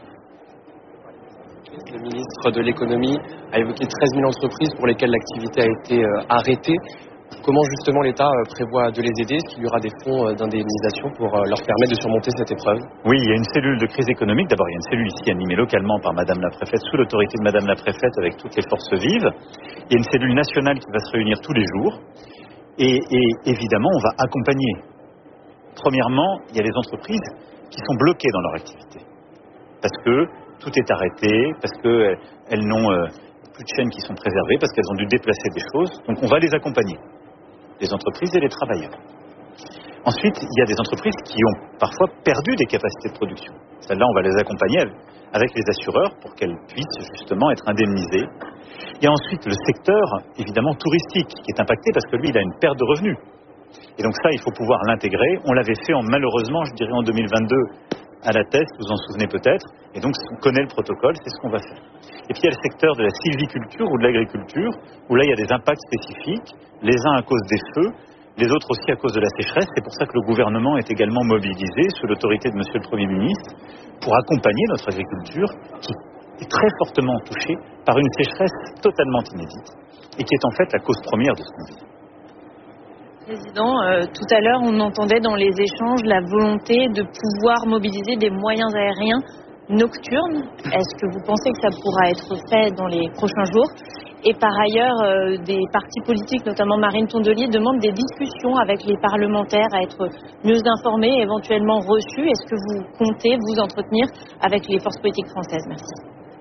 Le ministre de l'économie a évoqué treize mille entreprises pour lesquelles l'activité a été euh, arrêtée. Comment justement l'État prévoit de les aider? Est-ce qu'il y aura des fonds d'indemnisation pour leur permettre de surmonter cette épreuve? Oui, il y a une cellule de crise économique. D'abord, il y a une cellule ici animée localement par Madame la Préfète, sous l'autorité de Madame la Préfète, avec toutes les forces vives. Il y a une cellule nationale qui va se réunir tous les jours. Et, et évidemment, on va accompagner. Premièrement, il y a les entreprises qui sont bloquées dans leur activité. Parce que tout est arrêté, parce qu'elles n'ont euh, plus de chaînes qui sont préservées, parce qu'elles ont dû déplacer des choses. Donc on va les accompagner. Les entreprises et les travailleurs. Ensuite, il y a des entreprises qui ont parfois perdu des capacités de production. Celles-là, on va les accompagner avec les assureurs pour qu'elles puissent justement être indemnisées. Il y a ensuite le secteur, évidemment, touristique, qui est impacté parce que lui, il a une perte de revenus. Et donc ça, il faut pouvoir l'intégrer. On l'avait fait en, malheureusement, je dirais en deux mille vingt-deux, à la test, vous vous en souvenez peut-être. Et donc, on connaît le protocole, c'est ce qu'on va faire. Et puis, il y a le secteur de la sylviculture ou de l'agriculture, où là, il y a des impacts spécifiques, les uns à cause des feux, les autres aussi à cause de la sécheresse. C'est pour ça que le gouvernement est également mobilisé, sous l'autorité de Monsieur le Premier ministre, pour accompagner notre agriculture, qui est très fortement touchée par une sécheresse totalement inédite, et qui est en fait la cause première de ce qu'on vit. Président, euh, tout à l'heure, on entendait dans les échanges la volonté de pouvoir mobiliser des moyens aériens nocturnes. Est-ce que vous pensez que ça pourra être fait dans les prochains jours? Et par ailleurs, euh, des partis politiques, notamment Marine Tondelier, demandent des discussions avec les parlementaires à être mieux informés, éventuellement reçus. Est-ce que vous comptez vous entretenir avec les forces politiques françaises? Merci.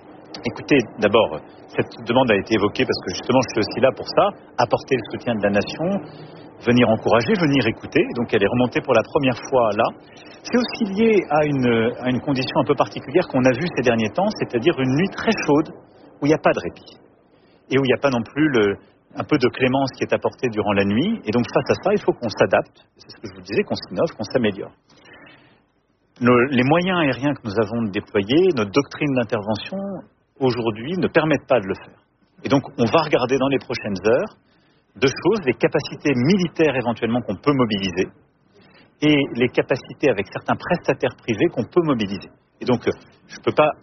Écoutez, d'abord, cette demande a été évoquée parce que justement, je suis aussi là pour ça, apporter le soutien de la nation, venir encourager, venir écouter. Donc, elle est remontée pour la première fois là. C'est aussi lié à une, à une condition un peu particulière qu'on a vue ces derniers temps, c'est-à-dire une nuit très chaude où il n'y a pas de répit et où il n'y a pas non plus le, un peu de clémence qui est apportée durant la nuit. Et donc, face à ça, il faut qu'on s'adapte. C'est ce que je vous disais, qu'on s'innove, qu'on s'améliore. Nos, les moyens aériens que nous avons déployés, notre doctrine d'intervention, aujourd'hui, ne permettent pas de le faire. Et donc, on va regarder dans les prochaines heures deux choses, les capacités militaires éventuellement qu'on peut mobiliser et les capacités avec certains prestataires privés qu'on peut mobiliser. Et donc, je ne peux pas,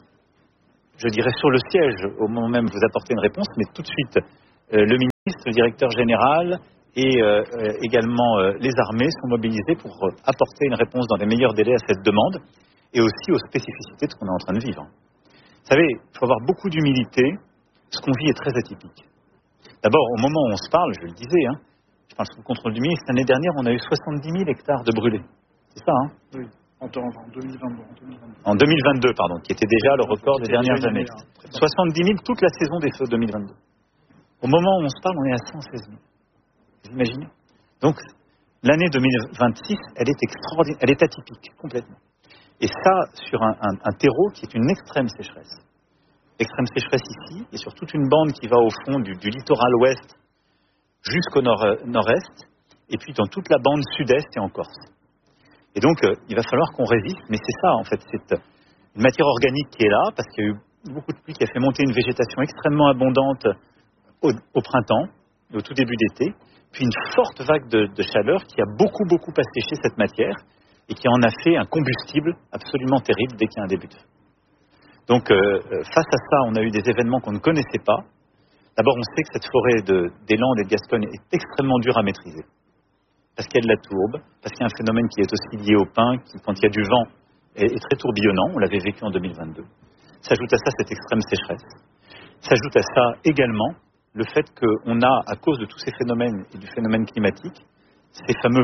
je dirais sur le siège, au moment même vous apporter une réponse, mais tout de suite, euh, le ministre, le directeur général et euh, euh, également euh, les armées sont mobilisés pour euh, apporter une réponse dans les meilleurs délais à cette demande et aussi aux spécificités de ce qu'on est en train de vivre. Vous savez, il faut avoir beaucoup d'humilité. Ce qu'on vit est très atypique. D'abord, au moment où on se parle, je le disais, hein, je parle sous le contrôle du ministre, l'année dernière, on a eu soixante-dix mille hectares de brûlés. C'est ça, hein? Oui, en, en deux mille vingt-deux. En deux mille vingt-deux, pardon, qui était déjà le record des dernières années. soixante-dix mille toute la saison des feux deux mille vingt-deux. Au moment où on se parle, on est à cent seize mille. Vous imaginez? Donc, l'année deux mille vingt-six, elle est extraordinaire, elle est atypique, complètement. Et ça, sur un, un, un terreau qui est une extrême sécheresse. Extrême sécheresse ici, et sur toute une bande qui va au fond du, du littoral ouest jusqu'au nord, euh, nord-est, et puis dans toute la bande sud-est et en Corse. Et donc, euh, il va falloir qu'on résiste, mais c'est ça, en fait, c'est une matière organique qui est là, parce qu'il y a eu beaucoup de pluie qui a fait monter une végétation extrêmement abondante au, au printemps, et au tout début d'été, puis une forte vague de, de chaleur qui a beaucoup, beaucoup asséché cette matière, et qui en a fait un combustible absolument terrible dès qu'il y a un début de feu. Donc, euh, face à ça, on a eu des événements qu'on ne connaissait pas. D'abord, on sait que cette forêt de, des Landes et de Gascogne est extrêmement dure à maîtriser. Parce qu'il y a de la tourbe, parce qu'il y a un phénomène qui est aussi lié au pin, qui, quand il y a du vent, est, est très tourbillonnant. On l'avait vécu en deux mille vingt-deux. S'ajoute à ça cette extrême sécheresse. S'ajoute à ça également le fait qu'on a, à cause de tous ces phénomènes et du phénomène climatique, ces fameux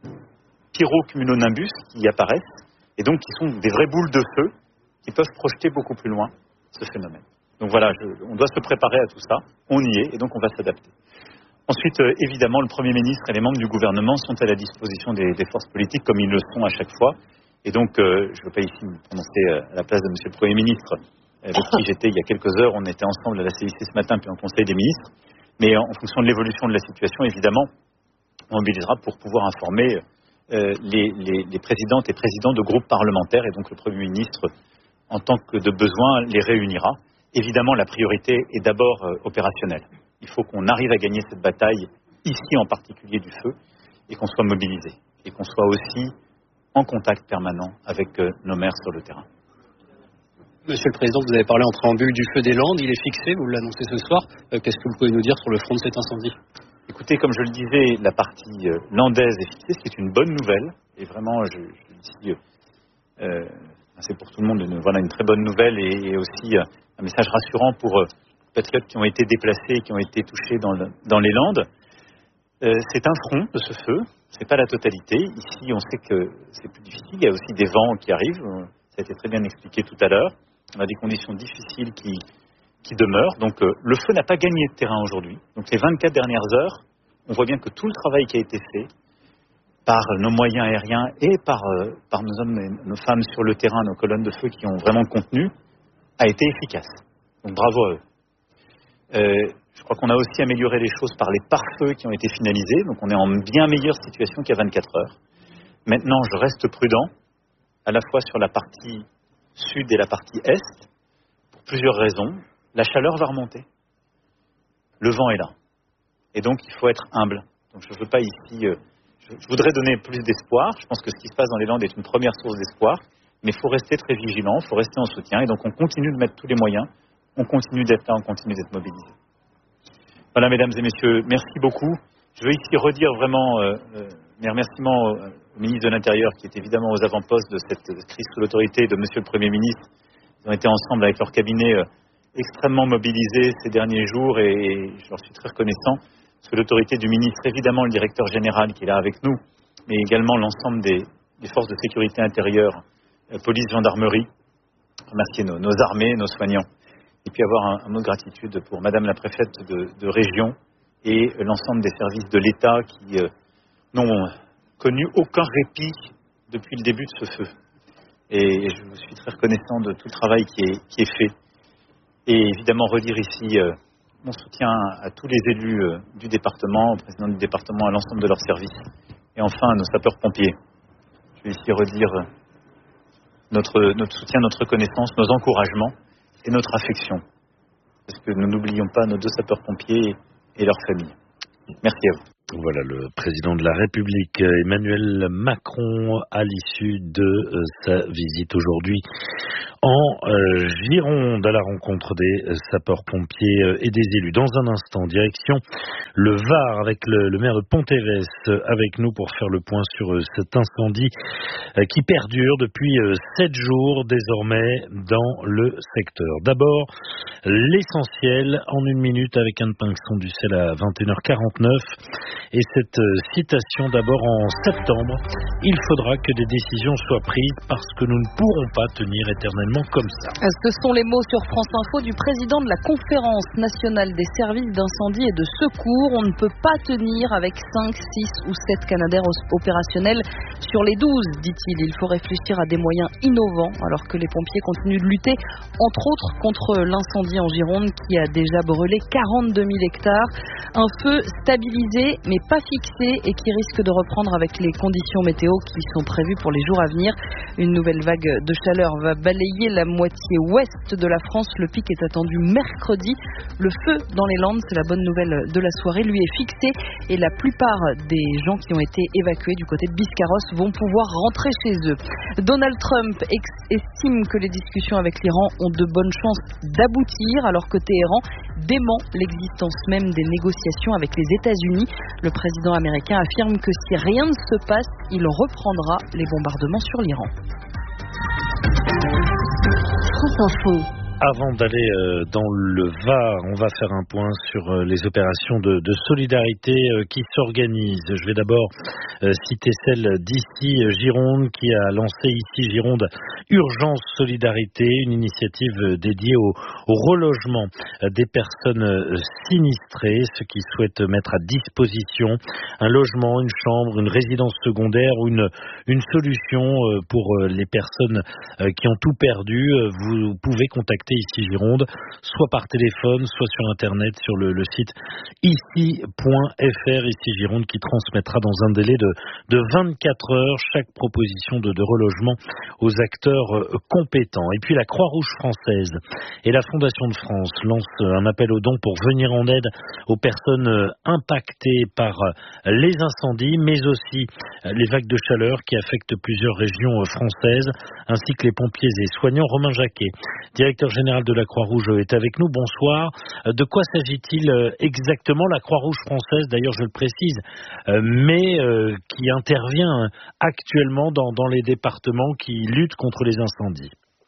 pyrocumulonimbus qui apparaissent, et donc qui sont des vraies boules de feu, qui peuvent projeter beaucoup plus loin ce phénomène. Donc voilà, je, on doit se préparer à tout ça, on y est, et donc on va s'adapter. Ensuite, euh, évidemment, le Premier ministre et les membres du gouvernement sont à la disposition des, des forces politiques, comme ils le sont à chaque fois. Et donc, euh, je ne veux pas ici me prononcer à la place de Monsieur le Premier ministre, avec qui j'étais il y a quelques heures, on était ensemble à la C I C ce matin, puis en Conseil des ministres. Mais en fonction de l'évolution de la situation, évidemment, on mobilisera pour pouvoir informer euh, les, les, les présidentes et présidents de groupes parlementaires, et donc le Premier ministre, en tant que de besoin, les réunira. Évidemment, la priorité est d'abord euh, opérationnelle. Il faut qu'on arrive à gagner cette bataille, ici en particulier du feu, et qu'on soit mobilisé, et qu'on soit aussi en contact permanent avec euh, nos maires sur le terrain. Monsieur le Président, vous avez parlé en préambule du feu des Landes, il est fixé, vous l'annoncez ce soir. Euh, qu'est-ce que vous pouvez nous dire sur le front de cet incendie? Écoutez, comme je le disais, la partie euh, landaise est fixée, ce qui est une bonne nouvelle, et vraiment, je, je le dis, euh, c'est pour tout le monde une, voilà, une très bonne nouvelle, et, et aussi euh, un message rassurant pour euh, les patriotes qui ont été déplacés, qui ont été touchés dans, le, dans les Landes. Euh, c'est un front de ce feu, c'est pas la totalité. Ici, on sait que c'est plus difficile, il y a aussi des vents qui arrivent, ça a été très bien expliqué tout à l'heure. On a des conditions difficiles qui, qui demeurent. Donc euh, le feu n'a pas gagné de terrain aujourd'hui. Donc les vingt-quatre dernières heures, on voit bien que tout le travail qui a été fait par nos moyens aériens et par, euh, par nos hommes et nos femmes sur le terrain, nos colonnes de feu qui ont vraiment contenu, a été efficace. Donc bravo à eux. Euh, je crois qu'on a aussi amélioré les choses par les pare-feux qui ont été finalisés. Donc on est en bien meilleure situation qu'il y a vingt-quatre heures. Maintenant, je reste prudent, à la fois sur la partie sud et la partie est, pour plusieurs raisons. La chaleur va remonter. Le vent est là. Et donc, il faut être humble. Donc, je ne veux pas ici... Euh, je, je voudrais donner plus d'espoir. Je pense que ce qui se passe dans les Landes est une première source d'espoir. Mais il faut rester très vigilant, il faut rester en soutien. Et donc, on continue de mettre tous les moyens. On continue d'être là, on continue d'être mobilisé. Voilà, mesdames et messieurs, merci beaucoup. Je veux ici redire vraiment euh, euh, mes remerciements au, au ministre de l'Intérieur, qui est évidemment aux avant-postes de cette crise sous l'autorité de Monsieur le Premier ministre. Ils ont été ensemble avec leur cabinet euh, extrêmement mobilisés ces derniers jours, et, et je leur suis très reconnaissant. Sous l'autorité du ministre, évidemment, le directeur général qui est là avec nous, mais également l'ensemble des, des forces de sécurité intérieure, euh, police, gendarmerie, remercier nos, nos armées, nos soignants. Et puis avoir un, un mot de gratitude pour Madame la préfète de, de région et l'ensemble des services de l'État qui euh, n'ont connu aucun répit depuis le début de ce feu. Et je vous suis très reconnaissant de tout le travail qui est, qui est fait. Et évidemment redire ici euh, mon soutien à tous les élus euh, du département, au président du département, à l'ensemble de leurs services. Et enfin à nos sapeurs-pompiers. Je vais ici redire euh, notre, notre soutien, notre reconnaissance, nos encouragements et notre affection. Parce que nous n'oublions pas nos deux sapeurs-pompiers et leurs familles. Merci à vous. Voilà le président de la République, Emmanuel Macron, à l'issue de euh, sa visite aujourd'hui en euh, Gironde à la rencontre des sapeurs-pompiers euh, et des élus. Dans un instant, direction le Var avec le, le maire de Pont-Évès euh, avec nous pour faire le point sur euh, cet incendie euh, qui perdure depuis euh, sept jours désormais dans le secteur. D'abord, l'essentiel en une minute avec Anne Pinxon du Sel à vingt et une heures quarante-neuf. Et cette citation d'abord en septembre, il faudra que des décisions soient prises parce que nous ne pourrons pas tenir éternellement comme ça. Ce sont les mots sur France Info du président de la Conférence nationale des services d'incendie et de secours. On ne peut pas tenir avec cinq, six ou sept Canadair opérationnels sur les douze, dit-il. Il faut réfléchir à des moyens innovants alors que les pompiers continuent de lutter, entre autres contre l'incendie en Gironde qui a déjà brûlé quarante-deux mille hectares. Un feu stabilisé mais pas fixé et qui risque de reprendre avec les conditions météo qui sont prévues pour les jours à venir. Une nouvelle vague de chaleur va balayer la moitié ouest de la France. Le pic est attendu mercredi. Le feu dans les Landes, c'est la bonne nouvelle de la soirée, lui est fixé et la plupart des gens qui ont été évacués du côté de Biscarrosse vont pouvoir rentrer chez eux. Donald Trump estime que les discussions avec l'Iran ont de bonnes chances d'aboutir alors que Téhéran dément l'existence même des négociations avec les États-Unis. Le président américain affirme que si rien ne se passe, il reprendra les bombardements sur l'Iran. France Info. Avant d'aller euh, dans le Var, on va faire un point sur euh, les opérations de, de solidarité euh, qui s'organisent. Je vais d'abord euh, citer celle d'ici euh, Gironde qui a lancé ici Gironde Urgence Solidarité, une initiative euh, dédiée au, au relogement euh, des personnes euh, sinistrées, ceux qui souhaitent mettre à disposition un logement, une chambre, une résidence secondaire ou une, une solution euh, pour euh, les personnes euh, qui ont tout perdu. Euh, vous pouvez contacter ici Gironde, soit par téléphone, soit sur internet, sur le, le site ici point f r, ici Gironde, qui transmettra dans un délai de, de vingt-quatre heures chaque proposition de, de relogement aux acteurs compétents. Et puis la Croix-Rouge française et la Fondation de France lancent un appel aux dons pour venir en aide aux personnes impactées par les incendies, mais aussi les vagues de chaleur qui affectent plusieurs régions françaises, ainsi que les pompiers et soignants. Romain Jacquet, directeur général de la Croix-Rouge, est avec nous. Bonsoir. De quoi s'agit-il exactement? La Croix-Rouge française, d'ailleurs je le précise, mais qui intervient actuellement dans, dans les départements qui luttent contre les incendies.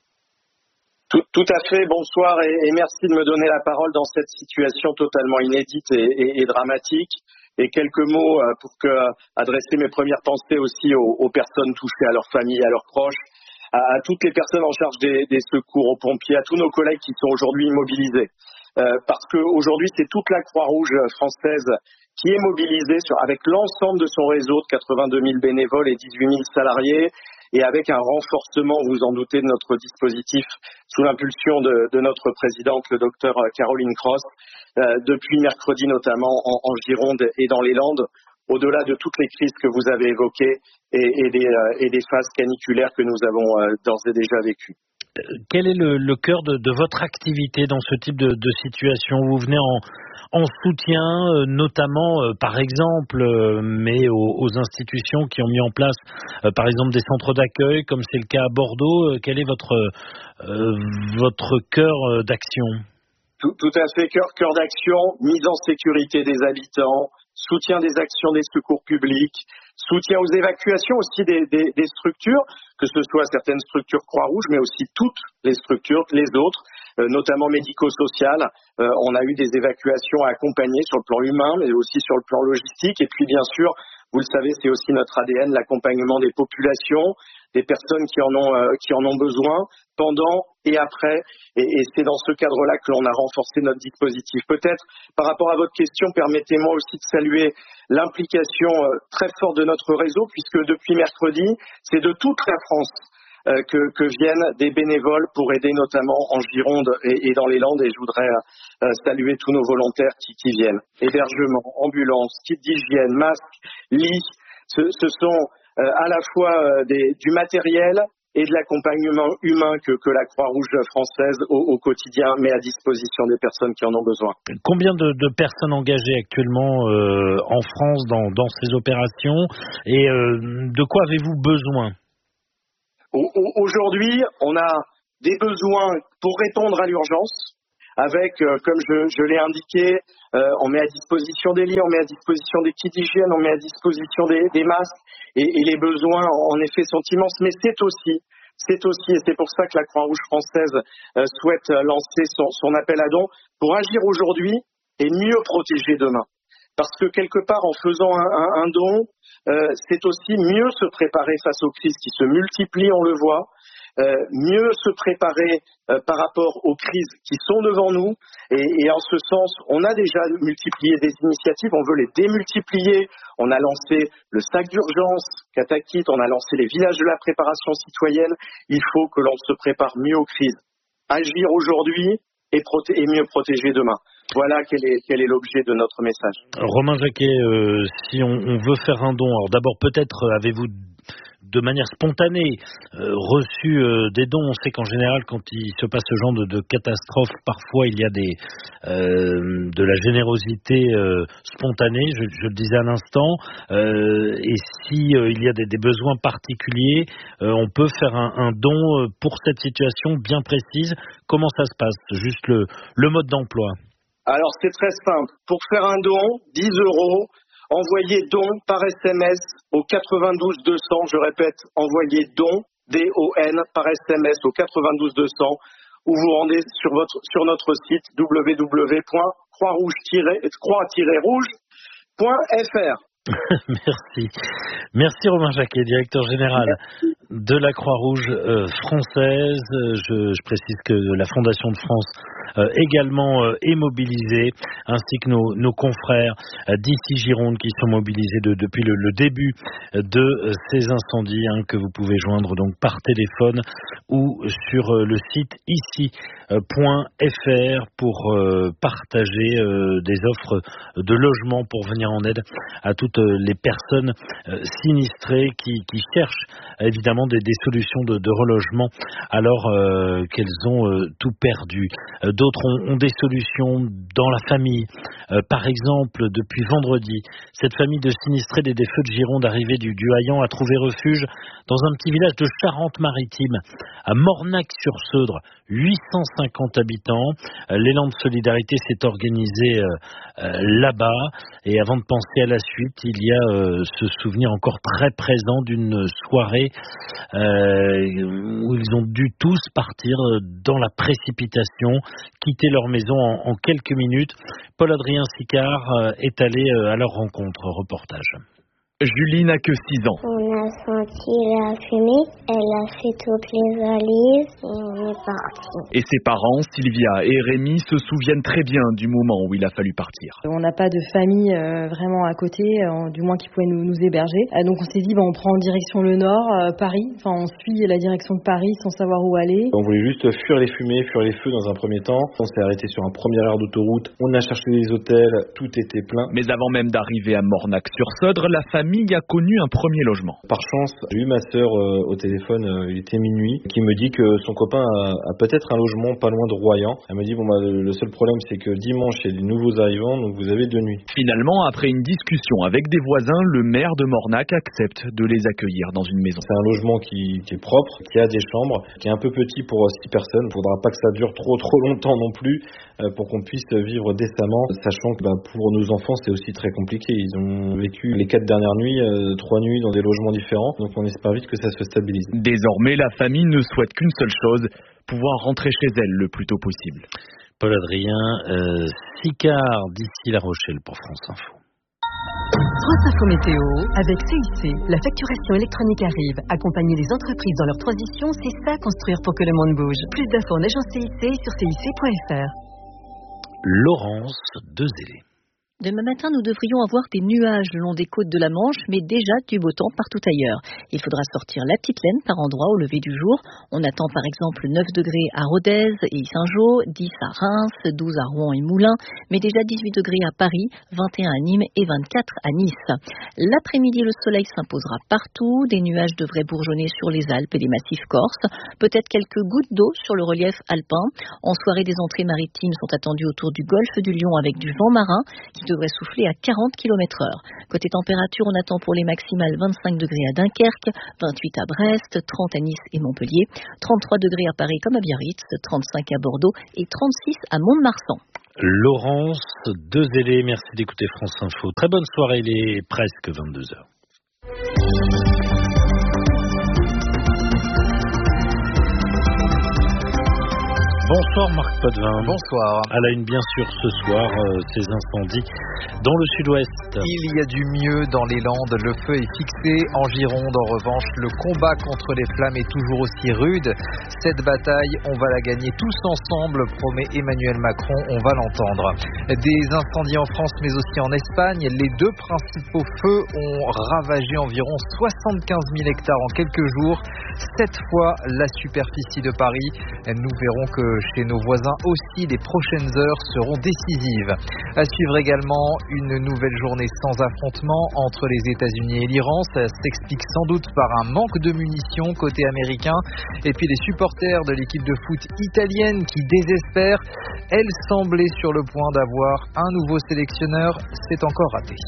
Tout, tout à fait, bonsoir et, et merci de me donner la parole dans cette situation totalement inédite et, et, et dramatique. Et quelques mots pour que, adresser mes premières pensées aussi aux, aux personnes touchées, à leurs familles, à leurs proches, à, à toutes les personnes en charge des, des secours, aux pompiers, à tous nos collègues qui sont aujourd'hui mobilisés. Euh, parce qu'aujourd'hui, c'est toute la Croix-Rouge française qui est mobilisée sur, avec l'ensemble de son réseau de quatre-vingt-deux mille bénévoles et dix-huit mille salariés, et avec un renforcement, vous en doutez, de notre dispositif sous l'impulsion de, de notre présidente, le docteur Caroline Cross, euh, depuis mercredi notamment en, en Gironde et dans les Landes, au-delà de toutes les crises que vous avez évoquées et, et, des, euh, et des phases caniculaires que nous avons euh, d'ores et déjà vécues. Quel est le, le cœur de, de votre activité dans ce type de, de situation? Vous venez en, en soutien, euh, notamment, euh, par exemple, euh, mais aux, aux institutions qui ont mis en place, euh, par exemple, des centres d'accueil, comme c'est le cas à Bordeaux. Euh, quel est votre, euh, votre cœur euh, d'action? Tout, tout à fait, cœur, cœur d'action, mise en sécurité des habitants, soutien des actions des secours publics, soutien aux évacuations aussi des, des, des structures, que ce soit certaines structures Croix-Rouge, mais aussi toutes les structures, les autres, euh, notamment médico-sociales. Euh, on a eu des évacuations à accompagner sur le plan humain, mais aussi sur le plan logistique. Et puis, bien sûr, Vous le savez, c'est aussi notre A D N, l'accompagnement des populations, des personnes qui en ont, euh, qui en ont besoin, pendant et après. Et, et c'est dans ce cadre-là que l'on a renforcé notre dispositif. Peut-être, par rapport à votre question, permettez-moi aussi de saluer l'implication euh, très forte de notre réseau, puisque depuis mercredi, c'est de toute la France euh, que, que viennent des bénévoles pour aider notamment en Gironde et, et dans les Landes. Et je voudrais euh, saluer tous nos volontaires qui, qui viennent. Hébergement, ambulance, kit d'hygiène, masques, lits, ce, ce sont euh, à la fois euh, des, du matériel et de l'accompagnement humain que, que la Croix-Rouge française au, au quotidien met à disposition des personnes qui en ont besoin. Combien de, de personnes engagées actuellement euh, en France dans, dans ces opérations et euh, de quoi avez-vous besoin? Aujourd'hui, on a des besoins pour répondre à l'urgence. Avec, euh, comme je, je l'ai indiqué, euh, on met à disposition des lits, on met à disposition des kits d'hygiène, on met à disposition des, des masques, et, et les besoins, en effet, sont immenses. Mais c'est aussi, c'est aussi, et c'est pour ça que la Croix-Rouge française euh, souhaite lancer son, son appel à dons, pour agir aujourd'hui et mieux protéger demain. Parce que quelque part, en faisant un, un, un don, euh, c'est aussi mieux se préparer face aux crises qui se multiplient, on le voit. Euh, mieux se préparer euh, par rapport aux crises qui sont devant nous et, et en ce sens, on a déjà multiplié des initiatives, on veut les démultiplier. On a lancé le sac d'urgence, Katakit, on a lancé les villages de la préparation citoyenne. Il faut que l'on se prépare mieux aux crises. Agir aujourd'hui et, proté- et mieux protéger demain. Voilà quel est, quel est l'objet de notre message. Romain Jacquet, euh, si on, on veut faire un don, alors d'abord peut-être avez-vous de manière spontanée euh, reçu euh, des dons. On sait qu'en général, quand il se passe ce genre de, de catastrophe, parfois il y a des, euh, de la générosité euh, spontanée, je, je le disais à l'instant, euh, et si euh, il y a des, des besoins particuliers, euh, on peut faire un, un don pour cette situation bien précise. Comment ça se passe? Juste le, le mode d'emploi. Alors c'est très simple. Pour faire un don, dix euros, envoyez don par S M S au quatre-vingt-douze deux cents, je répète, envoyez don, D O N, par S M S au quatre-vingt-douze deux cents, ou vous rendez sur, votre, sur notre site w w w point croix rouge rouge point f r. Merci. Merci Romain Jacquet, directeur général Merci. de la Croix-Rouge euh, française. Je, je précise que la Fondation de France euh, également euh, est mobilisée, ainsi que nos, nos confrères euh, d'ici Gironde qui sont mobilisés de, depuis le, le début de euh, ces incendies hein, que vous pouvez joindre donc par téléphone ou sur euh, le site ici point f r pour euh, partager euh, des offres de logement pour venir en aide à toutes les personnes euh, sinistrées qui, qui cherchent évidemment des, des solutions de, de relogement alors euh, qu'elles ont euh, tout perdu. Euh, d'autres ont, ont des solutions dans la famille. Euh, par exemple, depuis vendredi, cette famille de sinistrés des, des feux de Gironde arrivée du, du Haillan a trouvé refuge dans un petit village de Charente-Maritime, à Mornac-sur-Seudre, huit cent cinquante habitants. Euh, l'élan de solidarité s'est organisé euh, euh, là-bas et avant de penser à la suite, il y a euh, ce souvenir encore très présent d'une soirée euh, où ils ont dû tous partir dans la précipitation, quitter leur maison en, en quelques minutes. Paul-Adrien Sicard euh, est allé euh, à leur rencontre. Reportage. Julie n'a que six ans. On a senti la fumée, elle a fait toutes les valises et on est parti. Et ses parents, Sylvia et Rémi, se souviennent très bien du moment où il a fallu partir. On n'a pas de famille euh, vraiment à côté, euh, du moins qui pouvait nous, nous héberger. Euh, donc on s'est dit, bah, on prend en direction le nord, euh, Paris. Enfin, on suit la direction de Paris sans savoir où aller. On voulait juste fuir les fumées, fuir les feux dans un premier temps. On s'est arrêté sur un premier aire d'autoroute. On a cherché les hôtels, tout était plein. Mais avant même d'arriver à Mornac-sur-Seudre, la famille a connu un premier logement. Par chance, j'ai eu ma sœur euh, au téléphone, euh, il était minuit, qui me dit que son copain a, a peut-être un logement pas loin de Royan. Elle me dit, bon bah le, le seul problème c'est que dimanche il y a des nouveaux arrivants, donc vous avez deux nuits. Finalement, après une discussion avec des voisins, le maire de Mornac accepte de les accueillir dans une maison. C'est un logement qui, qui est propre, qui a des chambres, qui est un peu petit pour six personnes. Il ne faudra pas que ça dure trop trop longtemps non plus euh, pour qu'on puisse vivre décemment, sachant que bah, pour nos enfants c'est aussi très compliqué. Ils ont vécu les quatre dernières nuits euh, trois nuits dans des logements différents, donc on espère vite que ça se stabilise. Désormais, la famille ne souhaite qu'une seule chose, pouvoir rentrer chez elle le plus tôt possible. Paul-Adrien euh, Sicard d'ici La Rochelle pour France Info. France Info. Info météo avec C I C. La facturation électronique arrive. Accompagner les entreprises dans leur transition, c'est ça construire pour que le monde bouge. Plus d'infos en agence C I C sur C I C point F R. Laurence Dezélé. Demain matin, nous devrions avoir des nuages le long des côtes de la Manche, mais déjà du beau temps partout ailleurs. Il faudra sortir la petite laine par endroits au lever du jour. On attend par exemple neuf degrés à Rodez et Saint-Jean, dix à Reims, douze à Rouen et Moulins, mais déjà dix-huit degrés à Paris, vingt et un à Nîmes et vingt-quatre à Nice. L'après-midi, le soleil s'imposera partout. Des nuages devraient bourgeonner sur les Alpes et les massifs corses. Peut-être quelques gouttes d'eau sur le relief alpin. En soirée, des entrées maritimes sont attendues autour du golfe du Lion avec du vent marin qui devrait souffler à quarante kilomètres heure. Côté température, on attend pour les maximales vingt-cinq degrés à Dunkerque, vingt-huit à Brest, trente à Nice et Montpellier, trente-trois degrés à Paris comme à Biarritz, trente-cinq à Bordeaux et trente-six à Mont-de-Marsan. Laurence Dezélé, merci d'écouter France Info. Très bonne soirée, il est presque vingt-deux heures. Bonsoir Marc Potvin. Bonsoir. À la une bien sûr ce soir, euh, ces incendies dans le sud-ouest. Il y a du mieux dans les Landes, le feu est fixé. En Gironde, en revanche, le combat contre les flammes est toujours aussi rude. Cette bataille, on va la gagner tous ensemble, promet Emmanuel Macron, on va l'entendre. Des incendies en France mais aussi en Espagne. Les deux principaux feux ont ravagé environ soixante-quinze mille hectares en quelques jours. Sept fois la superficie de Paris. Nous verrons que chez nos voisins aussi, les prochaines heures seront décisives. À suivre également une nouvelle journée sans affrontement entre les États-Unis et l'Iran. Ça s'explique sans doute par un manque de munitions côté américain. Et puis les supporters de l'équipe de foot italienne qui désespèrent. Elle semblait sur le point d'avoir un nouveau sélectionneur. C'est encore raté.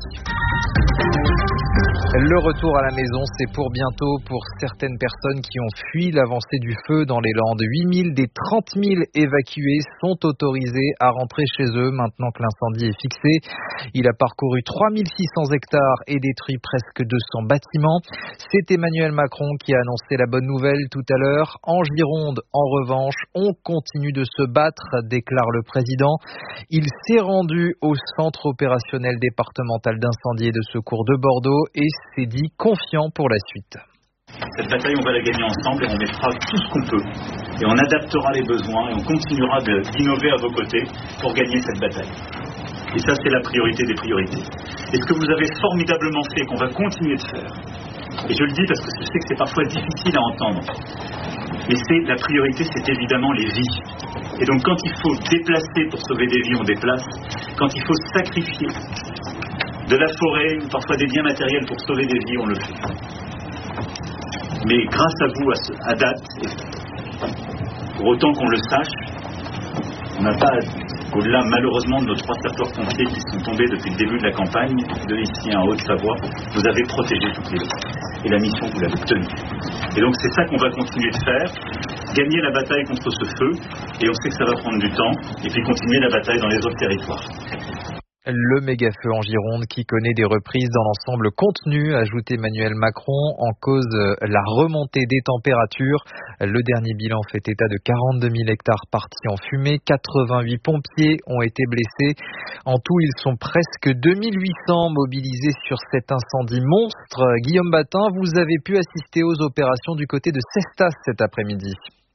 Le retour à la maison, c'est pour bientôt pour certaines personnes qui ont fui l'avancée du feu dans les Landes. huit mille des trente mille évacués sont autorisés à rentrer chez eux maintenant que l'incendie est fixé. Il a parcouru trois mille six cents hectares et détruit presque deux cents bâtiments. C'est Emmanuel Macron qui a annoncé la bonne nouvelle tout à l'heure. En Gironde, en revanche, on continue de se battre, déclare le président. Il s'est rendu au centre opérationnel départemental d'incendie et de secours de Bordeaux et s'est dit confiant pour la suite. Cette bataille, on va la gagner ensemble et on mettra tout ce qu'on peut. Et on adaptera les besoins et on continuera de, d'innover à vos côtés pour gagner cette bataille. Et ça, c'est la priorité des priorités. Et ce que vous avez formidablement fait, qu'on va continuer de faire, et je le dis parce que je sais que c'est parfois difficile à entendre, mais c'est la priorité, c'est évidemment les vies. Et donc quand il faut déplacer pour sauver des vies, on déplace. Quand il faut sacrifier de la forêt ou parfois des biens matériels pour sauver des vies, on le fait. Mais grâce à vous, à, ce, à date, pour autant qu'on le sache, on n'a pas, au-delà malheureusement de nos trois sapeurs-pompiers qui sont tombés depuis le début de la campagne, de ici en Haute-Savoie, vous avez protégé toutes les autres. Et la mission, vous l'avez tenue. Et donc c'est ça qu'on va continuer de faire, gagner la bataille contre ce feu, et on sait que ça va prendre du temps, et puis continuer la bataille dans les autres territoires. Le méga-feu en Gironde qui connaît des reprises dans l'ensemble contenu, ajoute Emmanuel Macron, en cause la remontée des températures. Le dernier bilan fait état de quarante-deux mille hectares partis en fumée, quatre-vingt-huit pompiers ont été blessés. En tout, ils sont presque deux mille huit cents mobilisés sur cet incendie monstre. Guillaume Batin, vous avez pu assister aux opérations du côté de Cestas cet après-midi.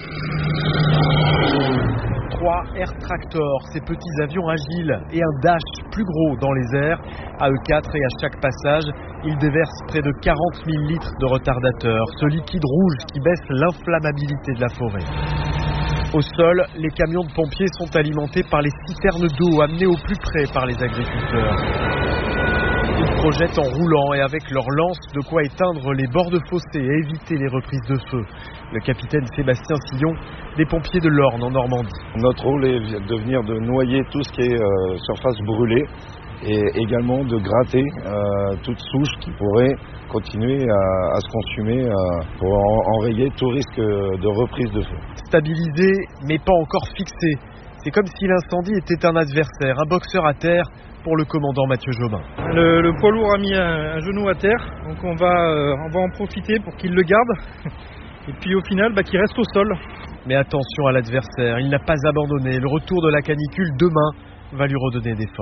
Trois Air Tractor, ces petits avions agiles, et un Dash plus gros dans les airs. À E quatre et à chaque passage, ils déversent près de quarante mille litres de retardateur, ce liquide rouge qui baisse l'inflammabilité de la forêt. Au sol, les camions de pompiers sont alimentés par les citernes d'eau amenées au plus près par les agriculteurs. Ils projettent en roulant et avec leurs lances de quoi éteindre les bords de fossés et éviter les reprises de feu. Le capitaine Sébastien Sillon, des pompiers de l'Orne en Normandie. Notre rôle est de venir de noyer tout ce qui est euh, surface brûlée et également de gratter euh, toute souche qui pourrait continuer à, à se consumer euh, pour en, enrayer tout risque de reprise de feu. Stabilisé mais pas encore fixé. C'est comme si l'incendie était un adversaire, un boxeur à terre pour le commandant Mathieu Jobin. Le, le poids lourd a mis un, un genou à terre, donc on va, euh, on va en profiter pour qu'il le garde. Et puis au final, bah, qu'il reste au sol. Mais attention à l'adversaire, il n'a pas abandonné. Le retour de la canicule demain va lui redonner des forces.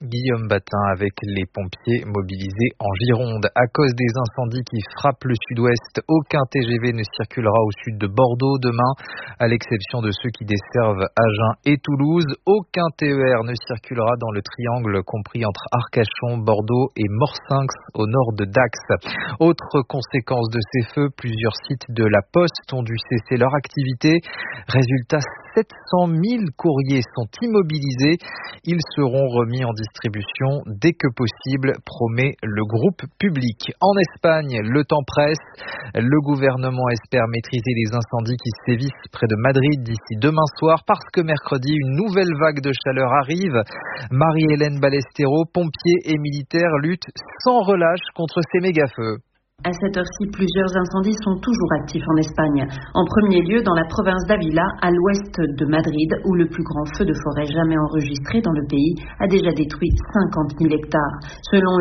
Guillaume Batin avec les pompiers mobilisés en Gironde. À cause des incendies qui frappent le sud-ouest, aucun T G V ne circulera au sud de Bordeaux demain, à l'exception de ceux qui desservent Agen et Toulouse. Aucun T E R ne circulera dans le triangle compris entre Arcachon, Bordeaux et Morsinx au nord de Dax. Autre conséquence de ces feux, plusieurs sites de la Poste ont dû cesser leur activité. Résultat, sept cent mille courriers sont immobilisés. Ils seront remis en distribution dès que possible, promet le groupe public. En Espagne, le temps presse. Le gouvernement espère maîtriser les incendies qui sévissent près de Madrid d'ici demain soir parce que mercredi, une nouvelle vague de chaleur arrive. Marie-Hélène Ballestero, pompiers et militaires luttent sans relâche contre ces méga-feux. À cette heure-ci, plusieurs incendies sont toujours actifs en Espagne. En premier lieu, dans la province d'Ávila, à l'ouest de Madrid, où le plus grand feu de forêt jamais enregistré dans le pays a déjà détruit cinquante mille hectares. Selon